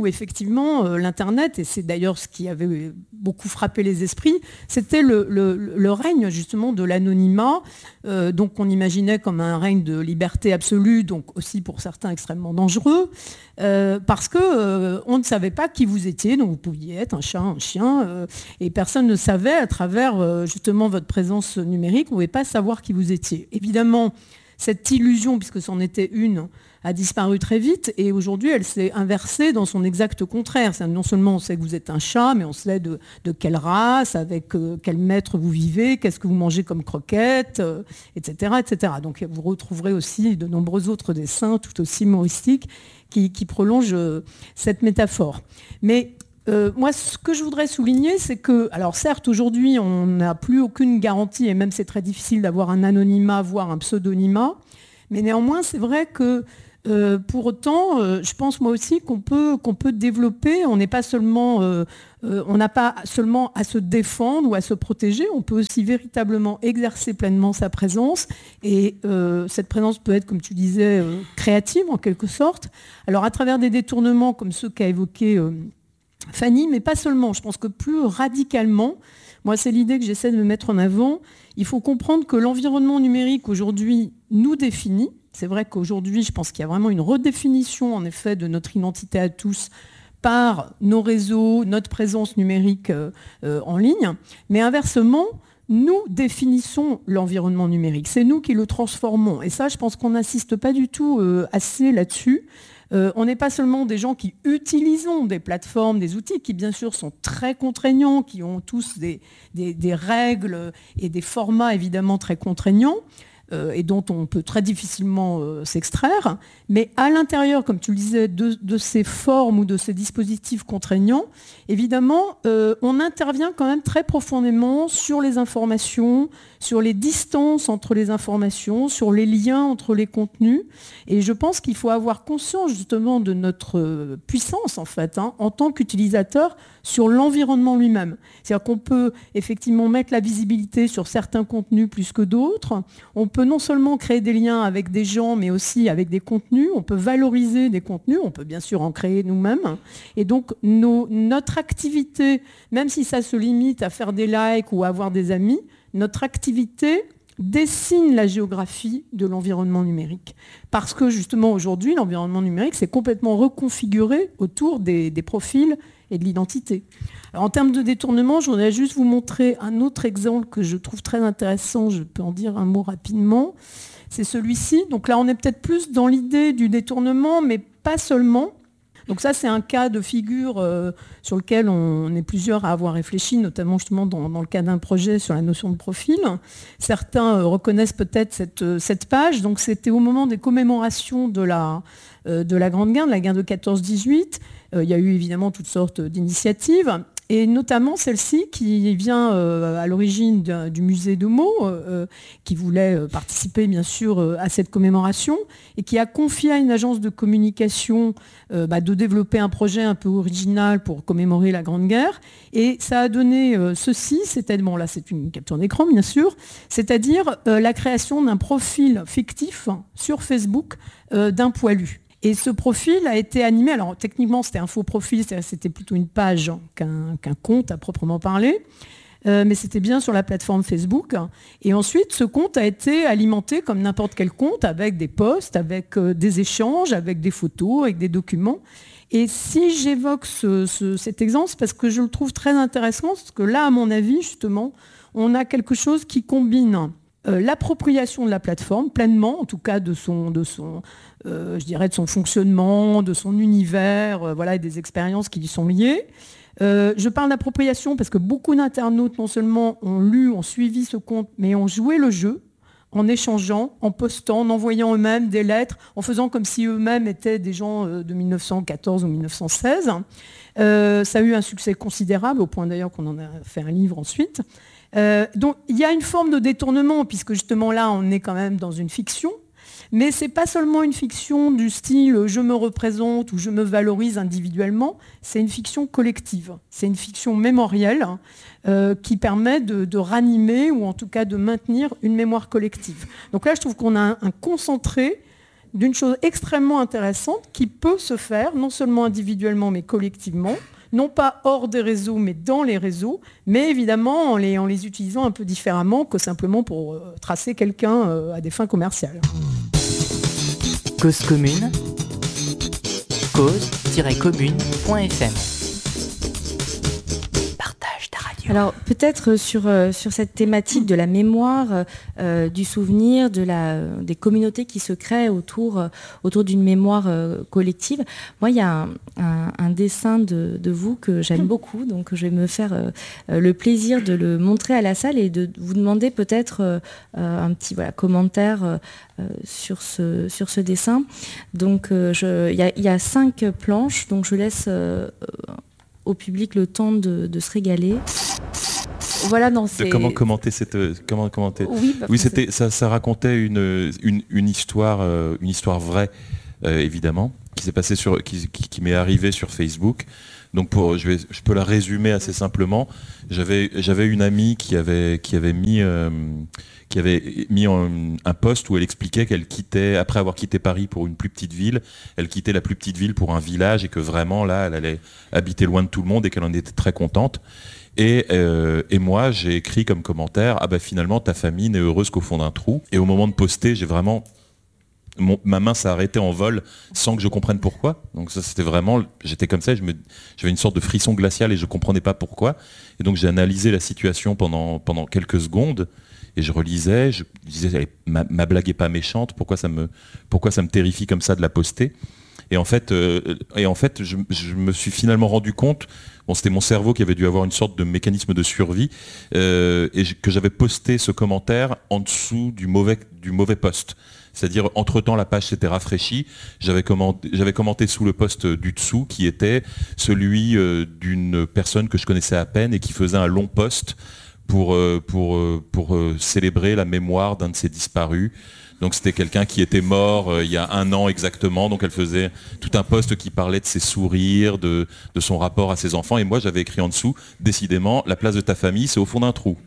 où effectivement euh, l'Internet, et c'est d'ailleurs ce qui avait beaucoup frappé les esprits, c'était le, le, le règne justement de l'anonymat, euh, donc on imaginait comme un règne de liberté absolue, donc aussi pour certains extrêmement dangereux, euh, parce que euh, on ne savait pas qui vous étiez, donc vous pouviez être un chat, un chien, euh, et personne ne savait à travers euh, justement votre présence numérique, on ne pouvait pas savoir qui vous étiez. Évidemment, cette illusion, puisque c'en était une, a disparu très vite et aujourd'hui elle s'est inversée dans son exact contraire. C'est non seulement on sait que vous êtes un chat, mais on sait de, de quelle race, avec euh, quel maître vous vivez, qu'est-ce que vous mangez comme croquettes, euh, et cetera, et cetera. Donc vous retrouverez aussi de nombreux autres dessins tout aussi humoristiques qui, qui prolongent euh, cette métaphore. Mais Euh, moi, ce que je voudrais souligner, c'est que, alors certes, aujourd'hui, on n'a plus aucune garantie, et même c'est très difficile d'avoir un anonymat, voire un pseudonymat, mais néanmoins, c'est vrai que, euh, pour autant, euh, je pense moi aussi qu'on peut, qu'on peut développer, on n'est pas seulement, euh, euh, on n'a pas seulement à se défendre ou à se protéger, on peut aussi véritablement exercer pleinement sa présence, et euh, cette présence peut être, comme tu disais, euh, créative en quelque sorte. Alors à travers des détournements comme ceux qu'a évoqué euh, Fanny, mais pas seulement. Je pense que plus radicalement, moi c'est l'idée que j'essaie de me mettre en avant, il faut comprendre que l'environnement numérique aujourd'hui nous définit. C'est vrai qu'aujourd'hui, je pense qu'il y a vraiment une redéfinition en effet de notre identité à tous par nos réseaux, notre présence numérique euh, euh, en ligne. Mais inversement, nous définissons l'environnement numérique. C'est nous qui le transformons. Et ça, je pense qu'on n'insiste pas du tout euh, assez là-dessus. Euh, on n'est pas seulement des gens qui utilisons des plateformes, des outils qui bien sûr sont très contraignants, qui ont tous des, des, des règles et des formats évidemment très contraignants, euh, et dont on peut très difficilement euh, s'extraire. Mais à l'intérieur, comme tu le disais, de, de ces formes ou de ces dispositifs contraignants, évidemment, euh, on intervient quand même très profondément sur les informations, sur les distances entre les informations, sur les liens entre les contenus. Et je pense qu'il faut avoir conscience justement de notre puissance, en fait, hein, en tant qu'utilisateur, sur l'environnement lui-même. C'est-à-dire qu'on peut effectivement mettre la visibilité sur certains contenus plus que d'autres. On peut non seulement créer des liens avec des gens, mais aussi avec des contenus. On peut valoriser des contenus. On peut bien sûr en créer nous-mêmes. Et donc, nos, notre activité, même si ça se limite à faire des likes ou à avoir des amis, notre activité dessine la géographie de l'environnement numérique. Parce que justement aujourd'hui, l'environnement numérique s'est complètement reconfiguré autour des, des profils et de l'identité. Alors, en termes de détournement, je voudrais juste vous montrer un autre exemple que je trouve très intéressant, je peux en dire un mot rapidement, c'est celui-ci. Donc là, on est peut-être plus dans l'idée du détournement, mais pas seulement. Donc ça, c'est un cas de figure euh, sur lequel on, on est plusieurs à avoir réfléchi, notamment justement dans, dans le cas d'un projet sur la notion de profil. Certains euh, reconnaissent peut-être cette, euh, cette page. Donc c'était au moment des commémorations de la, euh, de la Grande Guerre, de la guerre de quatorze dix-huit. Euh, il y a eu évidemment toutes sortes d'initiatives. Et notamment celle-ci qui vient euh, à l'origine du musée de Meaux, euh, qui voulait euh, participer bien sûr euh, à cette commémoration et qui a confié à une agence de communication euh, bah, de développer un projet un peu original pour commémorer la Grande Guerre. Et ça a donné euh, ceci, c'est-à-dire, bon là c'est une capture d'écran bien sûr, c'est-à-dire euh, la création d'un profil fictif sur Facebook euh, d'un poilu. Et ce profil a été animé, alors techniquement c'était un faux profil, c'était plutôt une page qu'un qu'un compte à proprement parler, euh, mais c'était bien sur la plateforme Facebook. Et ensuite ce compte a été alimenté comme n'importe quel compte, avec des posts, avec euh, des échanges, avec des photos, avec des documents. Et si j'évoque ce, ce, cet exemple, c'est parce que je le trouve très intéressant, parce que là, à mon avis, justement, on a quelque chose qui combine Euh, l'appropriation de la plateforme, pleinement, en tout cas de son, de son, euh, je dirais de son fonctionnement, de son univers, euh, voilà, et des expériences qui y sont liées. Euh, je parle d'appropriation parce que beaucoup d'internautes, non seulement ont lu, ont suivi ce compte, mais ont joué le jeu en échangeant, en postant, en envoyant eux-mêmes des lettres, en faisant comme si eux-mêmes étaient des gens de mille neuf cent quatorze ou mille neuf cent seize. Euh, ça a eu un succès considérable, au point d'ailleurs qu'on en a fait un livre ensuite. Euh, donc il y a une forme de détournement, puisque justement là on est quand même dans une fiction, mais ce n'est pas seulement une fiction du style je me représente ou je me valorise individuellement, c'est une fiction collective, c'est une fiction mémorielle euh, qui permet de, de ranimer ou en tout cas de maintenir une mémoire collective. Donc là je trouve qu'on a un, un concentré d'une chose extrêmement intéressante qui peut se faire, non seulement individuellement, mais collectivement, non pas hors des réseaux, mais dans les réseaux, mais évidemment en les, en les utilisant un peu différemment que simplement pour euh, tracer quelqu'un euh, à des fins commerciales. Cause commune, cause tiret commune point f m. Partage ta radio. Alors peut-être sur, euh, sur cette thématique de la mémoire, euh, du souvenir, de la, des communautés qui se créent autour, euh, autour d'une mémoire euh, collective. Moi, il y a un, un, un dessin de, de vous que j'aime beaucoup, donc je vais me faire euh, le plaisir de le montrer à la salle et de vous demander peut-être euh, un petit voilà, commentaire euh, sur, ce, sur ce dessin. Donc il euh, y, y a cinq planches, donc je laisse euh, au public le temps de, de se régaler. Voilà, dans ces... Comment commenter cette... Comment commenter Oui, oui c'était, ça, ça racontait une, une, une, histoire, euh, une histoire vraie, euh, évidemment, qui s'est passée sur, qui, qui, qui m'est arrivée sur Facebook. Donc pour, je, vais, je peux la résumer assez simplement. J'avais, j'avais une amie qui avait, qui avait mis, euh, qui avait mis un, un post où elle expliquait qu'elle quittait, après avoir quitté Paris pour une plus petite ville, elle quittait la plus petite ville pour un village et que vraiment là, elle allait habiter loin de tout le monde et qu'elle en était très contente. Et, euh, et moi, j'ai écrit comme commentaire, ah bah finalement, ta famille n'est heureuse qu'au fond d'un trou. Et au moment de poster, j'ai vraiment... Mon, ma main s'est arrêtée en vol sans que je comprenne pourquoi. Donc ça, c'était vraiment... J'étais comme ça, je me, j'avais une sorte de frisson glacial et je ne comprenais pas pourquoi. Et donc j'ai analysé la situation pendant, pendant quelques secondes et je relisais, je disais, ma, ma blague n'est pas méchante, pourquoi ça, me, pourquoi ça me terrifie comme ça de la poster ? Et en fait, euh, et en fait je, je me suis finalement rendu compte, bon, c'était mon cerveau qui avait dû avoir une sorte de mécanisme de survie, euh, et que j'avais posté ce commentaire en dessous du mauvais, du mauvais post. C'est-à-dire, entre-temps, la page s'était rafraîchie. J'avais commenté, j'avais commenté sous le post du dessous, qui était celui euh, d'une personne que je connaissais à peine et qui faisait un long post pour, euh, pour, euh, pour euh, célébrer la mémoire d'un de ses disparus. Donc c'était quelqu'un qui était mort euh, il y a un an exactement, donc elle faisait tout un post qui parlait de ses sourires, de, de son rapport à ses enfants, et moi j'avais écrit en dessous, décidément, la place de ta famille, c'est au fond d'un trou.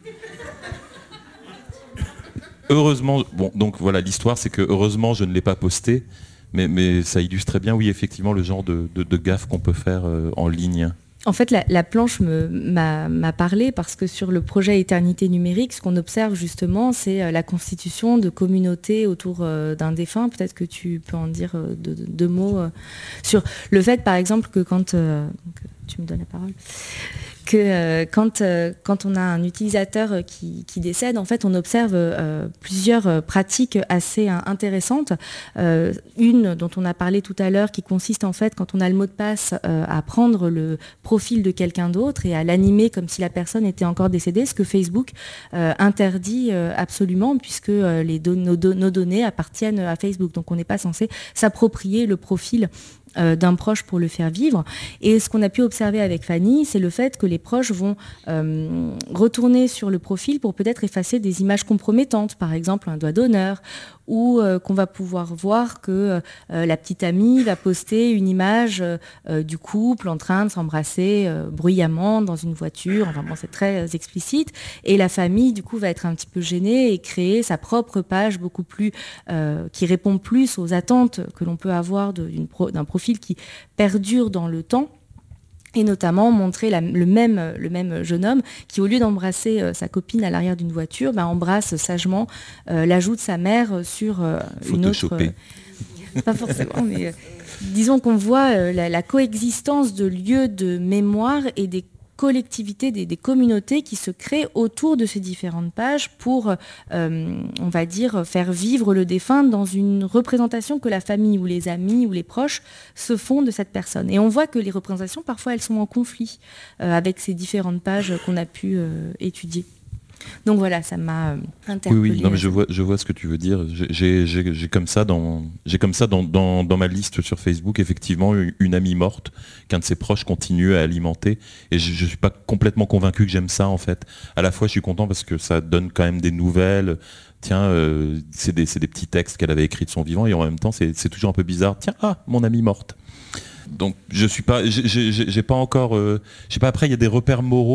Heureusement, bon, donc voilà, l'histoire c'est que heureusement je ne l'ai pas posté, mais, mais ça illustre très bien, oui, effectivement, le genre de, de, de gaffe qu'on peut faire euh, en ligne. En fait, la, la planche me, m'a, m'a parlé parce que sur le projet Éternité numérique, ce qu'on observe justement, c'est la constitution de communautés autour euh, d'un défunt. Peut-être que tu peux en dire euh, deux, deux mots euh, sur le fait, par exemple, que quand... Euh, tu me donnes la parole. Que euh, quand, euh, quand on a un utilisateur qui, qui décède, en fait, on observe euh, plusieurs euh, pratiques assez euh, intéressantes. Euh, une dont on a parlé tout à l'heure, qui consiste en fait, quand on a le mot de passe, euh, à prendre le profil de quelqu'un d'autre et à l'animer comme si la personne était encore décédée, ce que Facebook euh, interdit euh, absolument, puisque euh, les don- nos, do- nos données appartiennent à Facebook. Donc on n'est pas censé s'approprier le profil Euh, d'un proche pour le faire vivre. Et ce qu'on a pu observer avec Fanny, c'est le fait que les proches vont euh, retourner sur le profil pour peut-être effacer des images compromettantes, par exemple un doigt d'honneur, ou euh, qu'on va pouvoir voir que euh, la petite amie va poster une image euh, du couple en train de s'embrasser euh, bruyamment dans une voiture. Enfin bon, c'est très euh, explicite. Et la famille, du coup, va être un petit peu gênée et créer sa propre page beaucoup plus, euh, qui répond plus aux attentes que l'on peut avoir de, d'une pro, d'un profil qui perdure dans le temps. Et notamment montrer la, le, même, le même jeune homme qui, au lieu d'embrasser euh, sa copine à l'arrière d'une voiture, bah, embrasse sagement euh, l'ajout de sa mère sur euh, une autre... Euh, pas forcément, mais euh, disons qu'on voit euh, la, la coexistence de lieux de mémoire et des collectivités, des, des communautés qui se créent autour de ces différentes pages pour, euh, on va dire, faire vivre le défunt dans une représentation que la famille ou les amis ou les proches se font de cette personne. Et on voit que les représentations, parfois, elles sont en conflit euh, avec ces différentes pages qu'on a pu euh, étudier. Donc voilà, ça m'a interpellée. Oui, oui, non, mais je vois, je vois ce que tu veux dire. J'ai, j'ai, j'ai comme ça, dans, j'ai comme ça dans, dans, dans ma liste sur Facebook, effectivement, une amie morte qu'un de ses proches continue à alimenter. Et je ne suis pas complètement convaincu que j'aime ça, en fait. À la fois, je suis content parce que ça donne quand même des nouvelles. Tiens, euh, c'est, des, c'est des petits textes qu'elle avait écrits de son vivant. Et en même temps, c'est, c'est toujours un peu bizarre. Tiens, ah, mon amie morte. Donc, je suis pas, j'ai, j'ai, j'ai pas encore... Euh, je sais pas, après, il y a des repères moraux.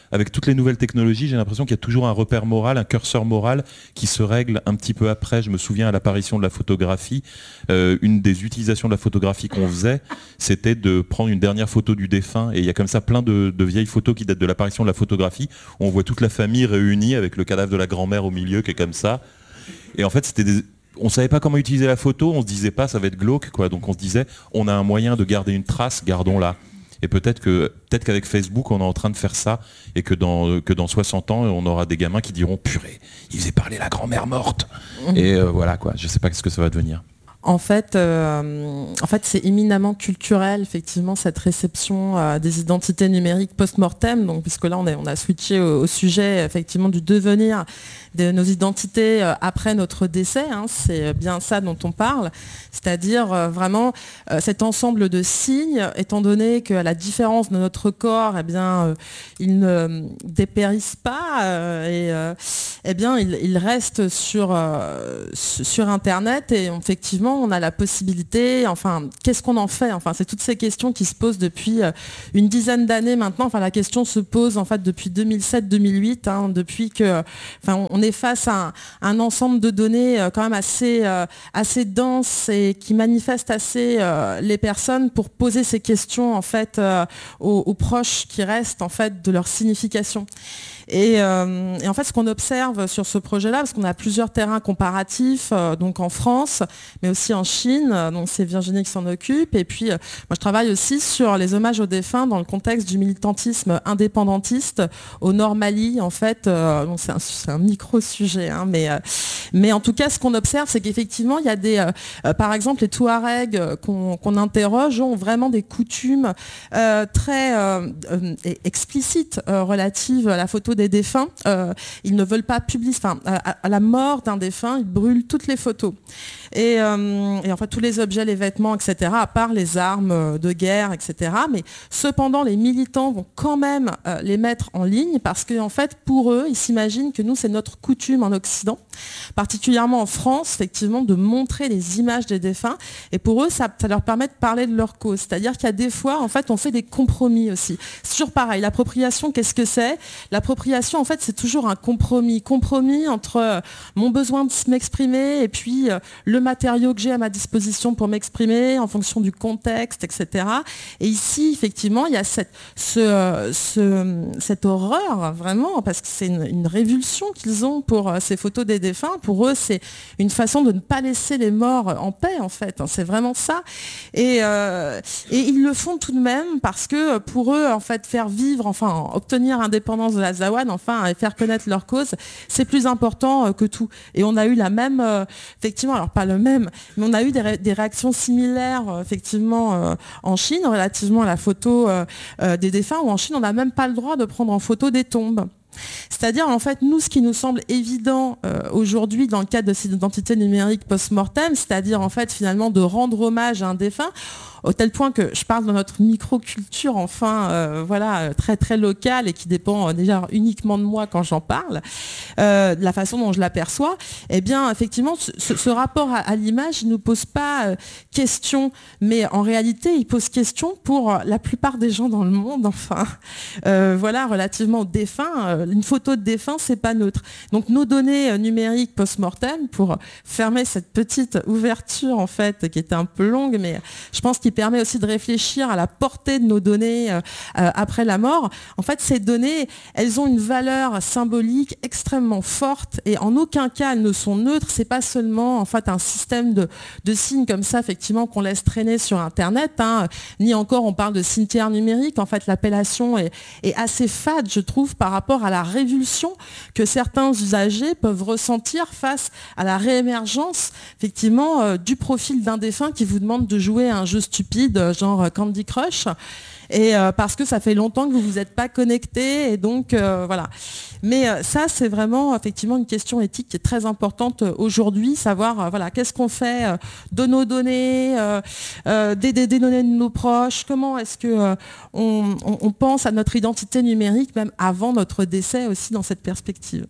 avec toutes les nouvelles technologies, j'ai l'impression qu'il y a toujours un repère moral, un curseur moral qui se règle un petit peu après. Je me souviens à l'apparition de la photographie, euh, une des utilisations de la photographie qu'on faisait, c'était de prendre une dernière photo du défunt. Et il y a comme ça plein de, de vieilles photos qui datent de l'apparition de la photographie, où on voit toute la famille réunie avec le cadavre de la grand-mère au milieu qui est comme ça. Et en fait, c'était des... on savait pas comment utiliser la photo, on se disait pas ça va être glauque, quoi. Donc on se disait on a un moyen de garder une trace, gardons-la. Et peut-être que peut-être qu'avec Facebook on est en train de faire ça et que dans que dans soixante ans on aura des gamins qui diront purée, il faisait parler la grand-mère morte. Mmh. Et euh, voilà quoi, je sais pas ce que ça va devenir. En fait, euh, en fait, c'est éminemment culturel, effectivement, cette réception euh, des identités numériques post-mortem. Donc, puisque là, on a, on a switché au, au sujet, effectivement, du devenir de nos identités euh, après notre décès. Hein, c'est bien ça dont on parle. C'est-à-dire euh, vraiment euh, cet ensemble de signes, étant donné qu'à la différence de notre corps, eh bien, euh, ils ne dépérissent pas euh, et euh, eh bien, ils, ils restent sur, euh, sur Internet et effectivement, on a la possibilité, enfin, qu'est-ce qu'on en fait? Enfin, c'est toutes ces questions qui se posent depuis une dizaine d'années maintenant. Enfin, la question se pose en fait depuis deux mille sept deux mille huit, hein, depuis que, enfin, on est face à un, un ensemble de données euh, quand même assez, euh, assez dense et qui manifeste assez euh, les personnes pour poser ces questions en fait euh, aux, aux proches qui restent en fait de leur signification. Et, euh, et en fait, ce qu'on observe sur ce projet-là, parce qu'on a plusieurs terrains comparatifs, euh, donc en France, mais aussi en Chine, donc c'est Virginie qui s'en occupe. Et puis, euh, moi, je travaille aussi sur les hommages aux défunts dans le contexte du militantisme indépendantiste au Nord Mali, en fait. Euh, donc c'est un, c'est un micro-sujet, hein, mais, euh, mais en tout cas, ce qu'on observe, c'est qu'effectivement, il y a des, euh, par exemple, les Touaregs qu'on, qu'on interroge ont vraiment des coutumes euh, très euh, euh, explicites euh, relatives à la photo des défunts. Euh, ils ne veulent pas publier, enfin, à, à la mort d'un défunt, ils brûlent toutes les photos. Et, euh, et en fait, tous les objets, les vêtements, et cetera, à part les armes de guerre, et cetera. Mais cependant, les militants vont quand même euh, les mettre en ligne parce qu'en en fait, pour eux, ils s'imaginent que nous, c'est notre coutume en Occident, particulièrement en France, effectivement, de montrer les images des défunts. Et pour eux, ça, ça leur permet de parler de leur cause. C'est-à-dire qu'il y a des fois, en fait, on fait des compromis aussi. C'est toujours pareil. L'appropriation, qu'est-ce que c'est? L'appropriation, en fait, c'est toujours un compromis. Compromis entre euh, mon besoin de m'exprimer et puis euh, le matériau que j'ai à ma disposition pour m'exprimer en fonction du contexte, et cetera. Et ici, effectivement, il y a cette, ce, ce, cette horreur, vraiment, parce que c'est une, une révulsion qu'ils ont pour euh, ces photos des défunts. Pour eux, c'est une façon de ne pas laisser les morts en paix, en fait. C'est vraiment ça. Et, euh, et ils le font tout de même parce que pour eux, en fait, faire vivre, enfin, obtenir l'indépendance de la Zaouane, enfin, et faire connaître leur cause, c'est plus important euh, que tout. Et on a eu la même, euh, effectivement, alors pas le même, mais on a eu des, ré des réactions similaires, euh, effectivement, euh, en Chine, relativement à la photo euh, euh, des défunts, où en Chine, on n'a même pas le droit de prendre en photo des tombes. C'est-à-dire, en fait, nous, ce qui nous semble évident euh, aujourd'hui dans le cadre de cette identité numérique post-mortem, c'est-à-dire, en fait, finalement, de rendre hommage à un défunt, au tel point que je parle de notre microculture, enfin, euh, voilà, très très locale et qui dépend euh, déjà uniquement de moi quand j'en parle, euh, de la façon dont je l'aperçois, eh bien, effectivement, ce, ce rapport à, à l'image, il ne nous pose pas euh, question, mais en réalité, il pose question pour la plupart des gens dans le monde, enfin, euh, voilà, relativement aux défunts, euh, une photo de défunt, c'est pas neutre. Donc, nos données euh, numériques post-mortem, pour fermer cette petite ouverture, en fait, qui était un peu longue, mais je pense qu'il qui permet aussi de réfléchir à la portée de nos données euh, euh, après la mort. En fait, ces données, elles ont une valeur symbolique extrêmement forte et en aucun cas elles ne sont neutres. C'est pas seulement en fait un système de, de signes comme ça, effectivement, qu'on laisse traîner sur Internet, hein, ni encore on parle de cimetière numérique. En fait, l'appellation est, est assez fade, je trouve, par rapport à la révulsion que certains usagers peuvent ressentir face à la réémergence, effectivement, euh, du profil d'un défunt qui vous demande de jouer à un jeu stupide, genre Candy Crush, et euh, parce que ça fait longtemps que vous vous êtes pas connecté, et donc euh, voilà. Mais euh, ça, c'est vraiment effectivement une question éthique qui est très importante euh, aujourd'hui, savoir euh, voilà, qu'est-ce qu'on fait euh, de nos données, euh, euh, des, des, des données de nos proches, comment est-ce que euh, on, on, on pense à notre identité numérique même avant notre décès aussi dans cette perspective.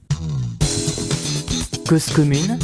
Cause commune,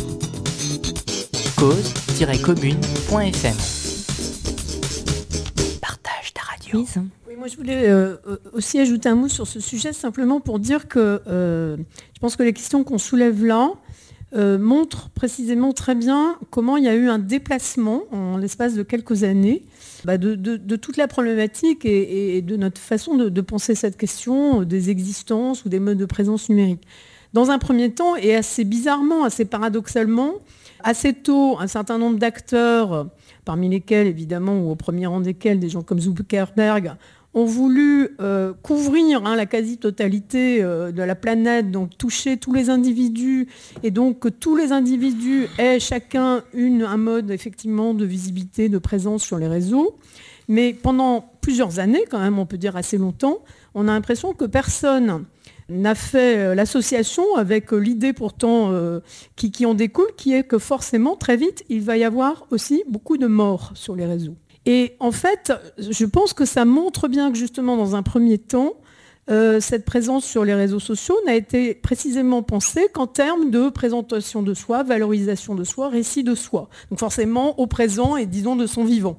cause tiret commune point f m. Oui, Moi, je voulais euh, aussi ajouter un mot sur ce sujet, simplement pour dire que euh, je pense que les questions qu'on soulève là euh, montrent précisément très bien comment il y a eu un déplacement en l'espace de quelques années bah, de, de, de toute la problématique et, et de notre façon de, de penser cette question des existences ou des modes de présence numérique. Dans un premier temps, et assez bizarrement, assez paradoxalement, assez tôt, un certain nombre d'acteurs, parmi lesquels, évidemment, ou au premier rang desquels, des gens comme Zuckerberg, ont voulu euh, couvrir hein, la quasi-totalité euh, de la planète, donc toucher tous les individus, et donc que tous les individus aient chacun une, un mode effectivement de visibilité, de présence sur les réseaux. Mais pendant plusieurs années, quand même, on peut dire assez longtemps, on a l'impression que personne n'a fait l'association avec l'idée pourtant euh, qui, qui en découle, qui est que forcément, très vite, il va y avoir aussi beaucoup de morts sur les réseaux. Et en fait, je pense que ça montre bien que justement, dans un premier temps, euh, cette présence sur les réseaux sociaux n'a été précisément pensée qu'en termes de présentation de soi, valorisation de soi, récit de soi. Donc forcément, au présent et disons de son vivant.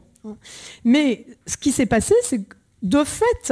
Mais ce qui s'est passé, c'est que de fait,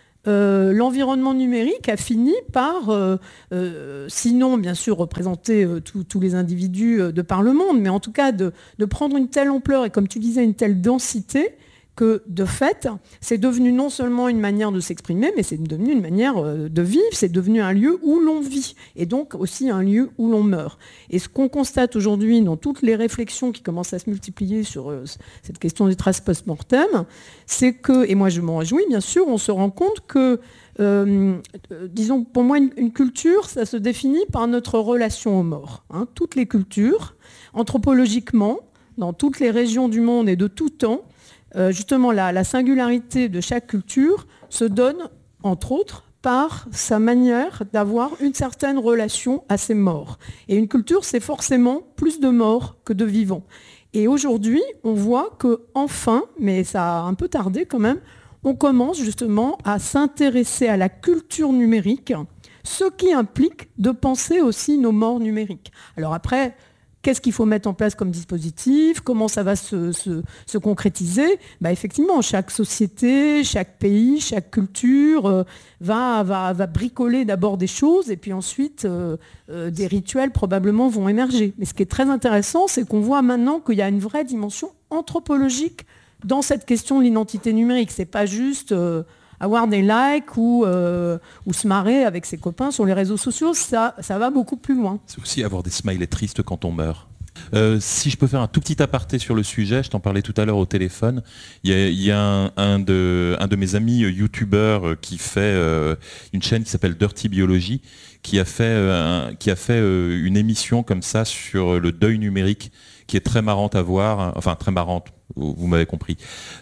Euh, l'environnement numérique a fini par, euh, euh, sinon bien sûr représenter euh, tous les individus euh, de par le monde, mais en tout cas de, de prendre une telle ampleur et comme tu disais une telle densité que de fait c'est devenu non seulement une manière de s'exprimer, mais c'est devenu une manière euh, de vivre, c'est devenu un lieu où l'on vit et donc aussi un lieu où l'on meurt. Et ce qu'on constate aujourd'hui dans toutes les réflexions qui commencent à se multiplier sur euh, cette question des traces post-mortem, c'est que, et moi je m'en réjouis bien sûr, on se rend compte que, euh, euh, disons pour moi une, une culture, ça se définit par notre relation aux morts. Hein. Toutes les cultures, anthropologiquement, dans toutes les régions du monde et de tout temps, Euh, justement, la, la singularité de chaque culture se donne, entre autres, par sa manière d'avoir une certaine relation à ses morts. Et une culture, c'est forcément plus de morts que de vivants. Et aujourd'hui, on voit que enfin, mais ça a un peu tardé quand même, on commence justement à s'intéresser à la culture numérique, ce qui implique de penser aussi nos morts numériques. Alors après, qu'est-ce qu'il faut mettre en place comme dispositif? Comment ça va se, se, se concrétiser? Bah, effectivement, chaque société, chaque pays, chaque culture euh, va, va, va bricoler d'abord des choses et puis ensuite euh, euh, des rituels probablement vont émerger. Mais ce qui est très intéressant, c'est qu'on voit maintenant qu'il y a une vraie dimension anthropologique dans cette question de l'identité numérique. C'est pas juste euh, avoir des likes ou, euh, ou se marrer avec ses copains sur les réseaux sociaux, ça, ça va beaucoup plus loin. C'est aussi avoir des smileys tristes quand on meurt. Euh, si je peux faire un tout petit aparté sur le sujet, je t'en parlais tout à l'heure au téléphone, il y a, il y a un, un, de, un de mes amis youtubeurs qui fait euh, une chaîne qui s'appelle Dirty Biology, qui a fait, euh, un, qui a fait euh, une émission comme ça sur le deuil numérique, qui est très marrante à voir, enfin très marrante, vous m'avez compris,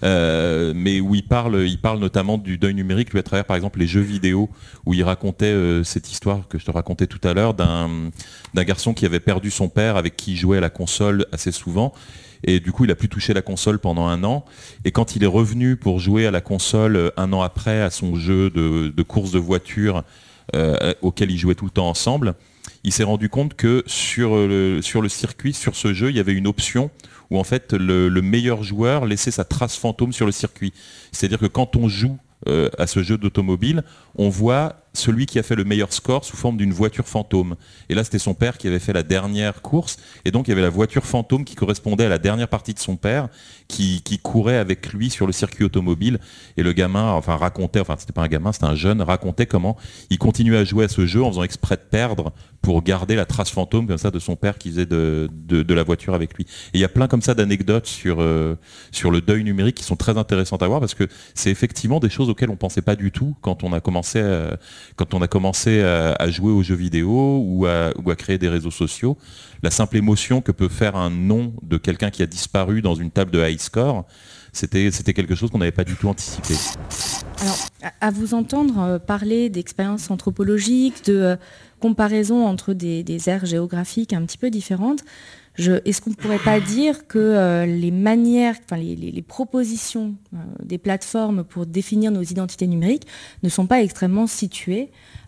euh, mais où il parle, il parle notamment du deuil numérique, lui à travers par exemple les jeux vidéo, où il racontait euh, cette histoire que je te racontais tout à l'heure d'un, d'un garçon qui avait perdu son père avec qui il jouait à la console assez souvent, et du coup il a plus touché la console pendant un an, et quand il est revenu pour jouer à la console un an après à son jeu de, de course de voiture euh, auquel ils jouaient tout le temps ensemble, il s'est rendu compte que sur le, sur le circuit, sur ce jeu, il y avait une option où en fait le, le meilleur joueur laissait sa trace fantôme sur le circuit. C'est-à-dire que quand on joue euh, à ce jeu d'automobile, on voit celui qui a fait le meilleur score sous forme d'une voiture fantôme. Et là, c'était son père qui avait fait la dernière course, et donc il y avait la voiture fantôme qui correspondait à la dernière partie de son père, qui, qui courait avec lui sur le circuit automobile. Et le gamin, enfin racontait, enfin c'était pas un gamin, c'était un jeune, racontait comment il continuait à jouer à ce jeu en faisant exprès de perdre pour garder la trace fantôme comme ça de son père qui faisait de, de, de la voiture avec lui. Et il y a plein comme ça d'anecdotes sur, euh, sur le deuil numérique qui sont très intéressantes à voir, parce que c'est effectivement des choses auxquelles on pensait pas du tout quand on a commencé à, quand on a commencé à, à jouer aux jeux vidéo ou à, ou à créer des réseaux sociaux. La simple émotion que peut faire un nom de quelqu'un qui a disparu dans une table de high score, c'était, c'était quelque chose qu'on n'avait pas du tout anticipé. Alors, à vous entendre parler d'expériences anthropologiques, de euh, comparaison entre des, des aires géographiques un petit peu différentes, je, est-ce qu'on ne pourrait pas dire que euh, les manières, enfin les, les, les propositions euh, des plateformes pour définir nos identités numériques ne sont pas extrêmement situées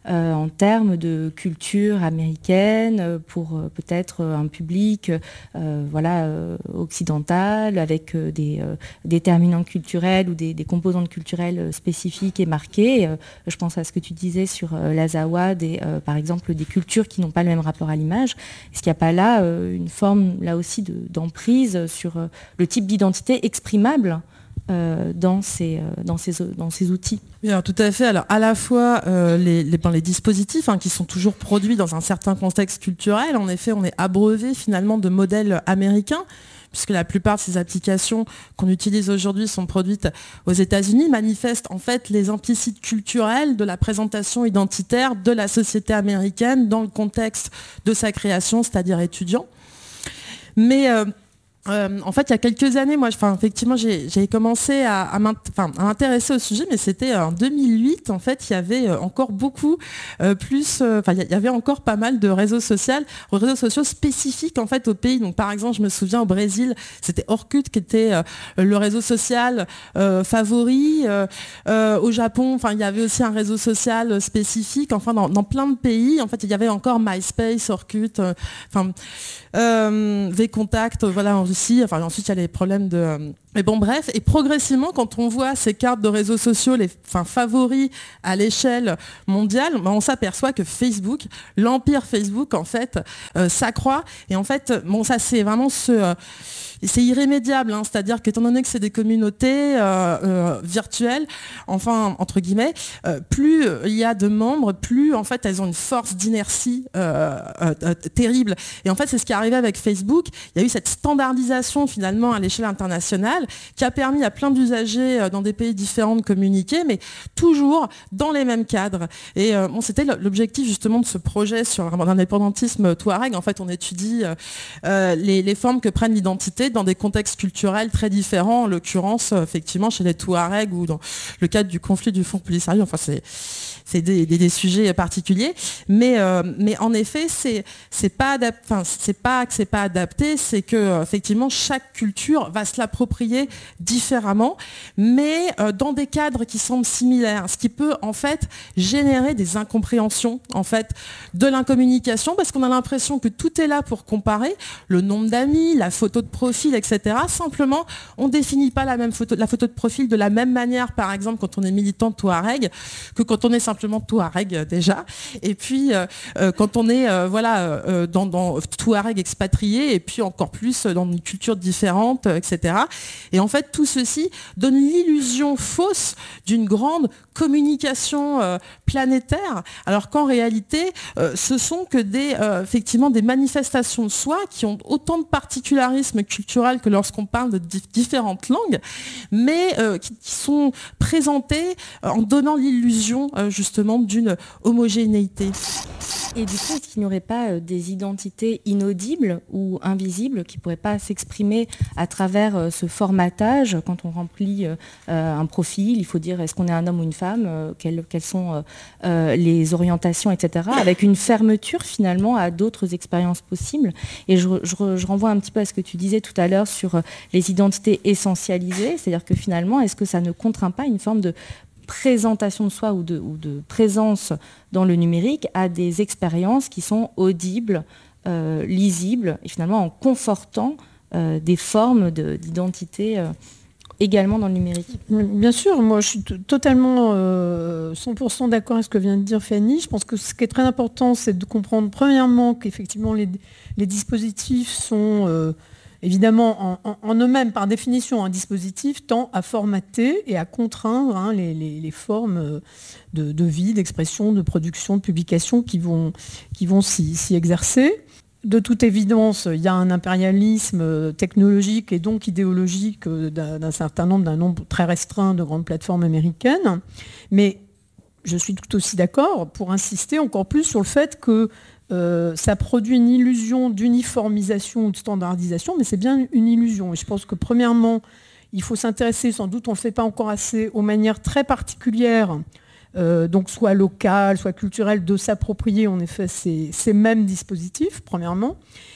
euh, en termes de culture américaine pour euh, peut-être un public euh, voilà, euh, occidental avec euh, des euh, déterminants culturels ou des, des composantes culturelles spécifiques et marquées. Euh, je pense à ce que tu disais sur euh, l'Azawad et euh, par exemple des cultures qui n'ont pas le même rapport à l'image. Est-ce qu'il n'y a pas là euh, une forme là aussi de, d'emprise sur euh, le type d'identité exprimable euh, dans, ces, euh, dans, ces, dans ces outils? Oui, alors, tout à fait. Alors, à la fois, euh, les, les, ben, les dispositifs hein, qui sont toujours produits dans un certain contexte culturel, en effet, on est abreuvé finalement de modèles américains, puisque la plupart de ces applications qu'on utilise aujourd'hui sont produites aux États-Unis, manifestent en fait les implicites culturels de la présentation identitaire de la société américaine dans le contexte de sa création, c'est-à-dire étudiant. Mais euh, Euh, en fait, il y a quelques années, moi, enfin, effectivement, j'ai, j'ai commencé à, à, m'intéresser au sujet, mais c'était en deux mille huit. En fait, il y avait encore beaucoup euh, plus, enfin, euh, il y avait encore pas mal de réseaux sociaux, réseaux sociaux spécifiques en fait au pays. Donc, par exemple, je me souviens au Brésil, c'était Orkut qui était euh, le réseau social euh, favori. Euh, euh, au Japon, enfin, il y avait aussi un réseau social spécifique. Enfin, dans, dans plein de pays, en fait, il y avait encore MySpace, Orkut, euh, enfin. Euh, V-Contact, voilà, en Russie. Enfin, ensuite, il y a les problèmes de... Euh, mais bon, bref. Et progressivement, quand on voit ces cartes de réseaux sociaux, les enfin, favoris à l'échelle mondiale, ben, on s'aperçoit que Facebook, l'empire Facebook, en fait, euh, s'accroît. Et en fait, bon, ça, c'est vraiment ce... Euh, c'est irrémédiable, hein, c'est-à-dire qu'étant donné que c'est des communautés euh, euh, virtuelles, enfin entre guillemets, euh, plus il y a de membres, plus en fait elles ont une force d'inertie euh, euh, euh, terrible. Et en fait c'est ce qui est arrivé avec Facebook. Il y a eu cette standardisation finalement à l'échelle internationale qui a permis à plein d'usagers euh, dans des pays différents de communiquer, mais toujours dans les mêmes cadres. Et euh, bon, c'était l'objectif justement de ce projet sur l'indépendantisme touareg. En fait, on étudie euh, euh, les, les formes que prennent l'identité dans des contextes culturels très différents, en l'occurrence, effectivement, chez les Touaregs ou dans le cadre du conflit du Front Polisario. Enfin, c'est, c'est des, des, des sujets particuliers. Mais, euh, mais en effet, c'est, c'est pas adap- enfin, c'est pas que c'est pas adapté, c'est que, effectivement, chaque culture va se l'approprier différemment, mais euh, dans des cadres qui semblent similaires, ce qui peut, en fait, générer des incompréhensions, en fait, de l'incommunication, parce qu'on a l'impression que tout est là pour comparer, le nombre d'amis, la photo de profil, et cetera. Simplement, on ne définit pas la même photo, la photo de profil de la même manière, par exemple, quand on est militant Touareg, que quand on est simplement Touareg euh, déjà. Et puis, euh, euh, quand on est euh, voilà, euh, dans, dans Touareg expatrié, et puis encore plus dans une culture différente, euh, et cetera. Et en fait, tout ceci donne l'illusion fausse d'une grande communication euh, planétaire, alors qu'en réalité, euh, ce sont que des, euh, effectivement, des manifestations de soi qui ont autant de particularisme culturel que lorsqu'on parle de di- différentes langues, mais euh, qui, qui sont présentées euh, en donnant l'illusion euh, justement d'une homogénéité. Et du coup, est-ce qu'il n'y aurait pas euh, des identités inaudibles ou invisibles qui ne pourraient pas s'exprimer à travers euh, ce formatage? Quand on remplit euh, un profil, il faut dire est-ce qu'on est un homme ou une femme, euh, quelles, quelles sont euh, euh, les orientations, et cetera, avec une fermeture finalement à d'autres expériences possibles. Et je, je, je renvoie un petit peu à ce que tu disais tout à l'heure sur euh, les identités essentialisées, c'est-à-dire que finalement, est-ce que ça ne contraint pas une forme de présentation de soi ou de, ou de présence dans le numérique à des expériences qui sont audibles, euh, lisibles, et finalement en confortant euh, des formes de, d'identité euh, également dans le numérique. Bien sûr, moi je suis t- totalement euh, cent pour cent d'accord avec ce que vient de dire Fanny. Je pense que ce qui est très important, c'est de comprendre premièrement qu'effectivement les, les dispositifs sont... Euh, Évidemment, en, en, en eux-mêmes, par définition, un dispositif tend à formater et à contraindre hein, les, les, les formes de, de vie, d'expression, de production, de publication qui vont, qui vont s'y, s'y exercer. De toute évidence, il y a un impérialisme technologique et donc idéologique d'un, d'un certain nombre, d'un nombre très restreint de grandes plateformes américaines. Mais je suis tout aussi d'accord pour insister encore plus sur le fait que Euh, ça produit une illusion d'uniformisation ou de standardisation, mais c'est bien une illusion. Et je pense que premièrement, il faut s'intéresser, sans doute on ne le fait pas encore assez, aux manières très particulières, euh, donc soit locales, soit culturelles, de s'approprier en effet ces, ces mêmes dispositifs, premièrement.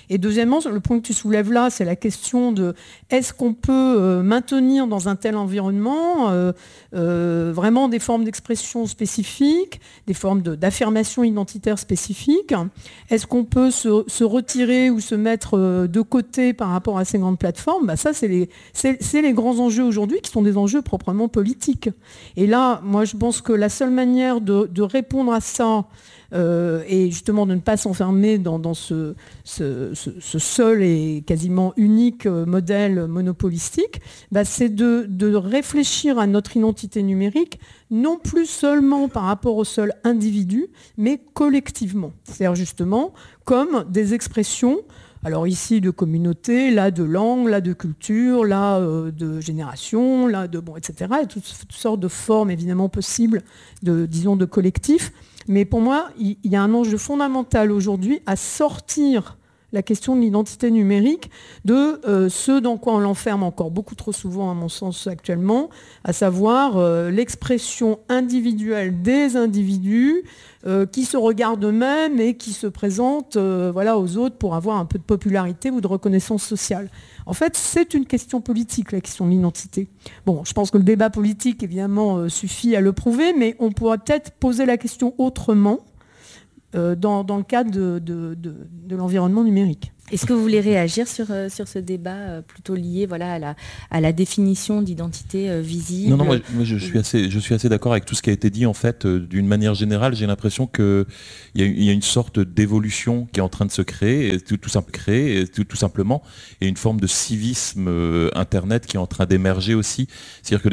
Et deuxièmement, le point que tu soulèves là, c'est la question de est-ce qu'on peut euh, maintenir dans un tel environnement euh, euh, vraiment des formes d'expression spécifiques, des formes de, d'affirmation identitaire spécifiques. Est-ce qu'on peut se, se retirer ou se mettre euh, de côté par rapport à ces grandes plateformes? Bah, ça, c'est les, c'est, c'est les grands enjeux aujourd'hui qui sont des enjeux proprement politiques. Et là, moi, je pense que la seule manière de, de répondre à ça, Euh, et justement de ne pas s'enfermer dans, dans ce, ce, ce, ce seul et quasiment unique modèle monopolistique, bah c'est de, de réfléchir à notre identité numérique, non plus seulement par rapport au seul individu, mais collectivement. C'est-à-dire justement comme des expressions, alors ici de communauté, là de langue, là de culture, là euh, de génération, là de bon, et cetera. Et toutes, toutes sortes de formes évidemment possibles de, disons, de collectifs. Mais pour moi, il y a un enjeu fondamental aujourd'hui à sortir la question de l'identité numérique de euh, ce dans quoi on l'enferme encore beaucoup trop souvent, à mon sens, actuellement, à savoir euh, l'expression individuelle des individus euh, qui se regardent eux-mêmes et qui se présentent euh, voilà, aux autres pour avoir un peu de popularité ou de reconnaissance sociale. En fait, c'est une question politique, la question de l'identité. Bon, je pense que le débat politique, évidemment, euh, suffit à le prouver, mais on pourrait peut-être poser la question autrement euh, dans, dans le cadre de, de, de, de l'environnement numérique. Est-ce que vous voulez réagir sur, euh, sur ce débat euh, plutôt lié voilà, à, la, à la définition d'identité euh, visible? Non, non, moi, moi je, suis assez, je suis assez d'accord avec tout ce qui a été dit. En fait, euh, d'une manière générale, j'ai l'impression qu'il y, y a une sorte d'évolution qui est en train de se créer, et tout, tout, simple, créer et tout, tout simplement, et une forme de civisme euh, Internet qui est en train d'émerger aussi. C'est-à-dire que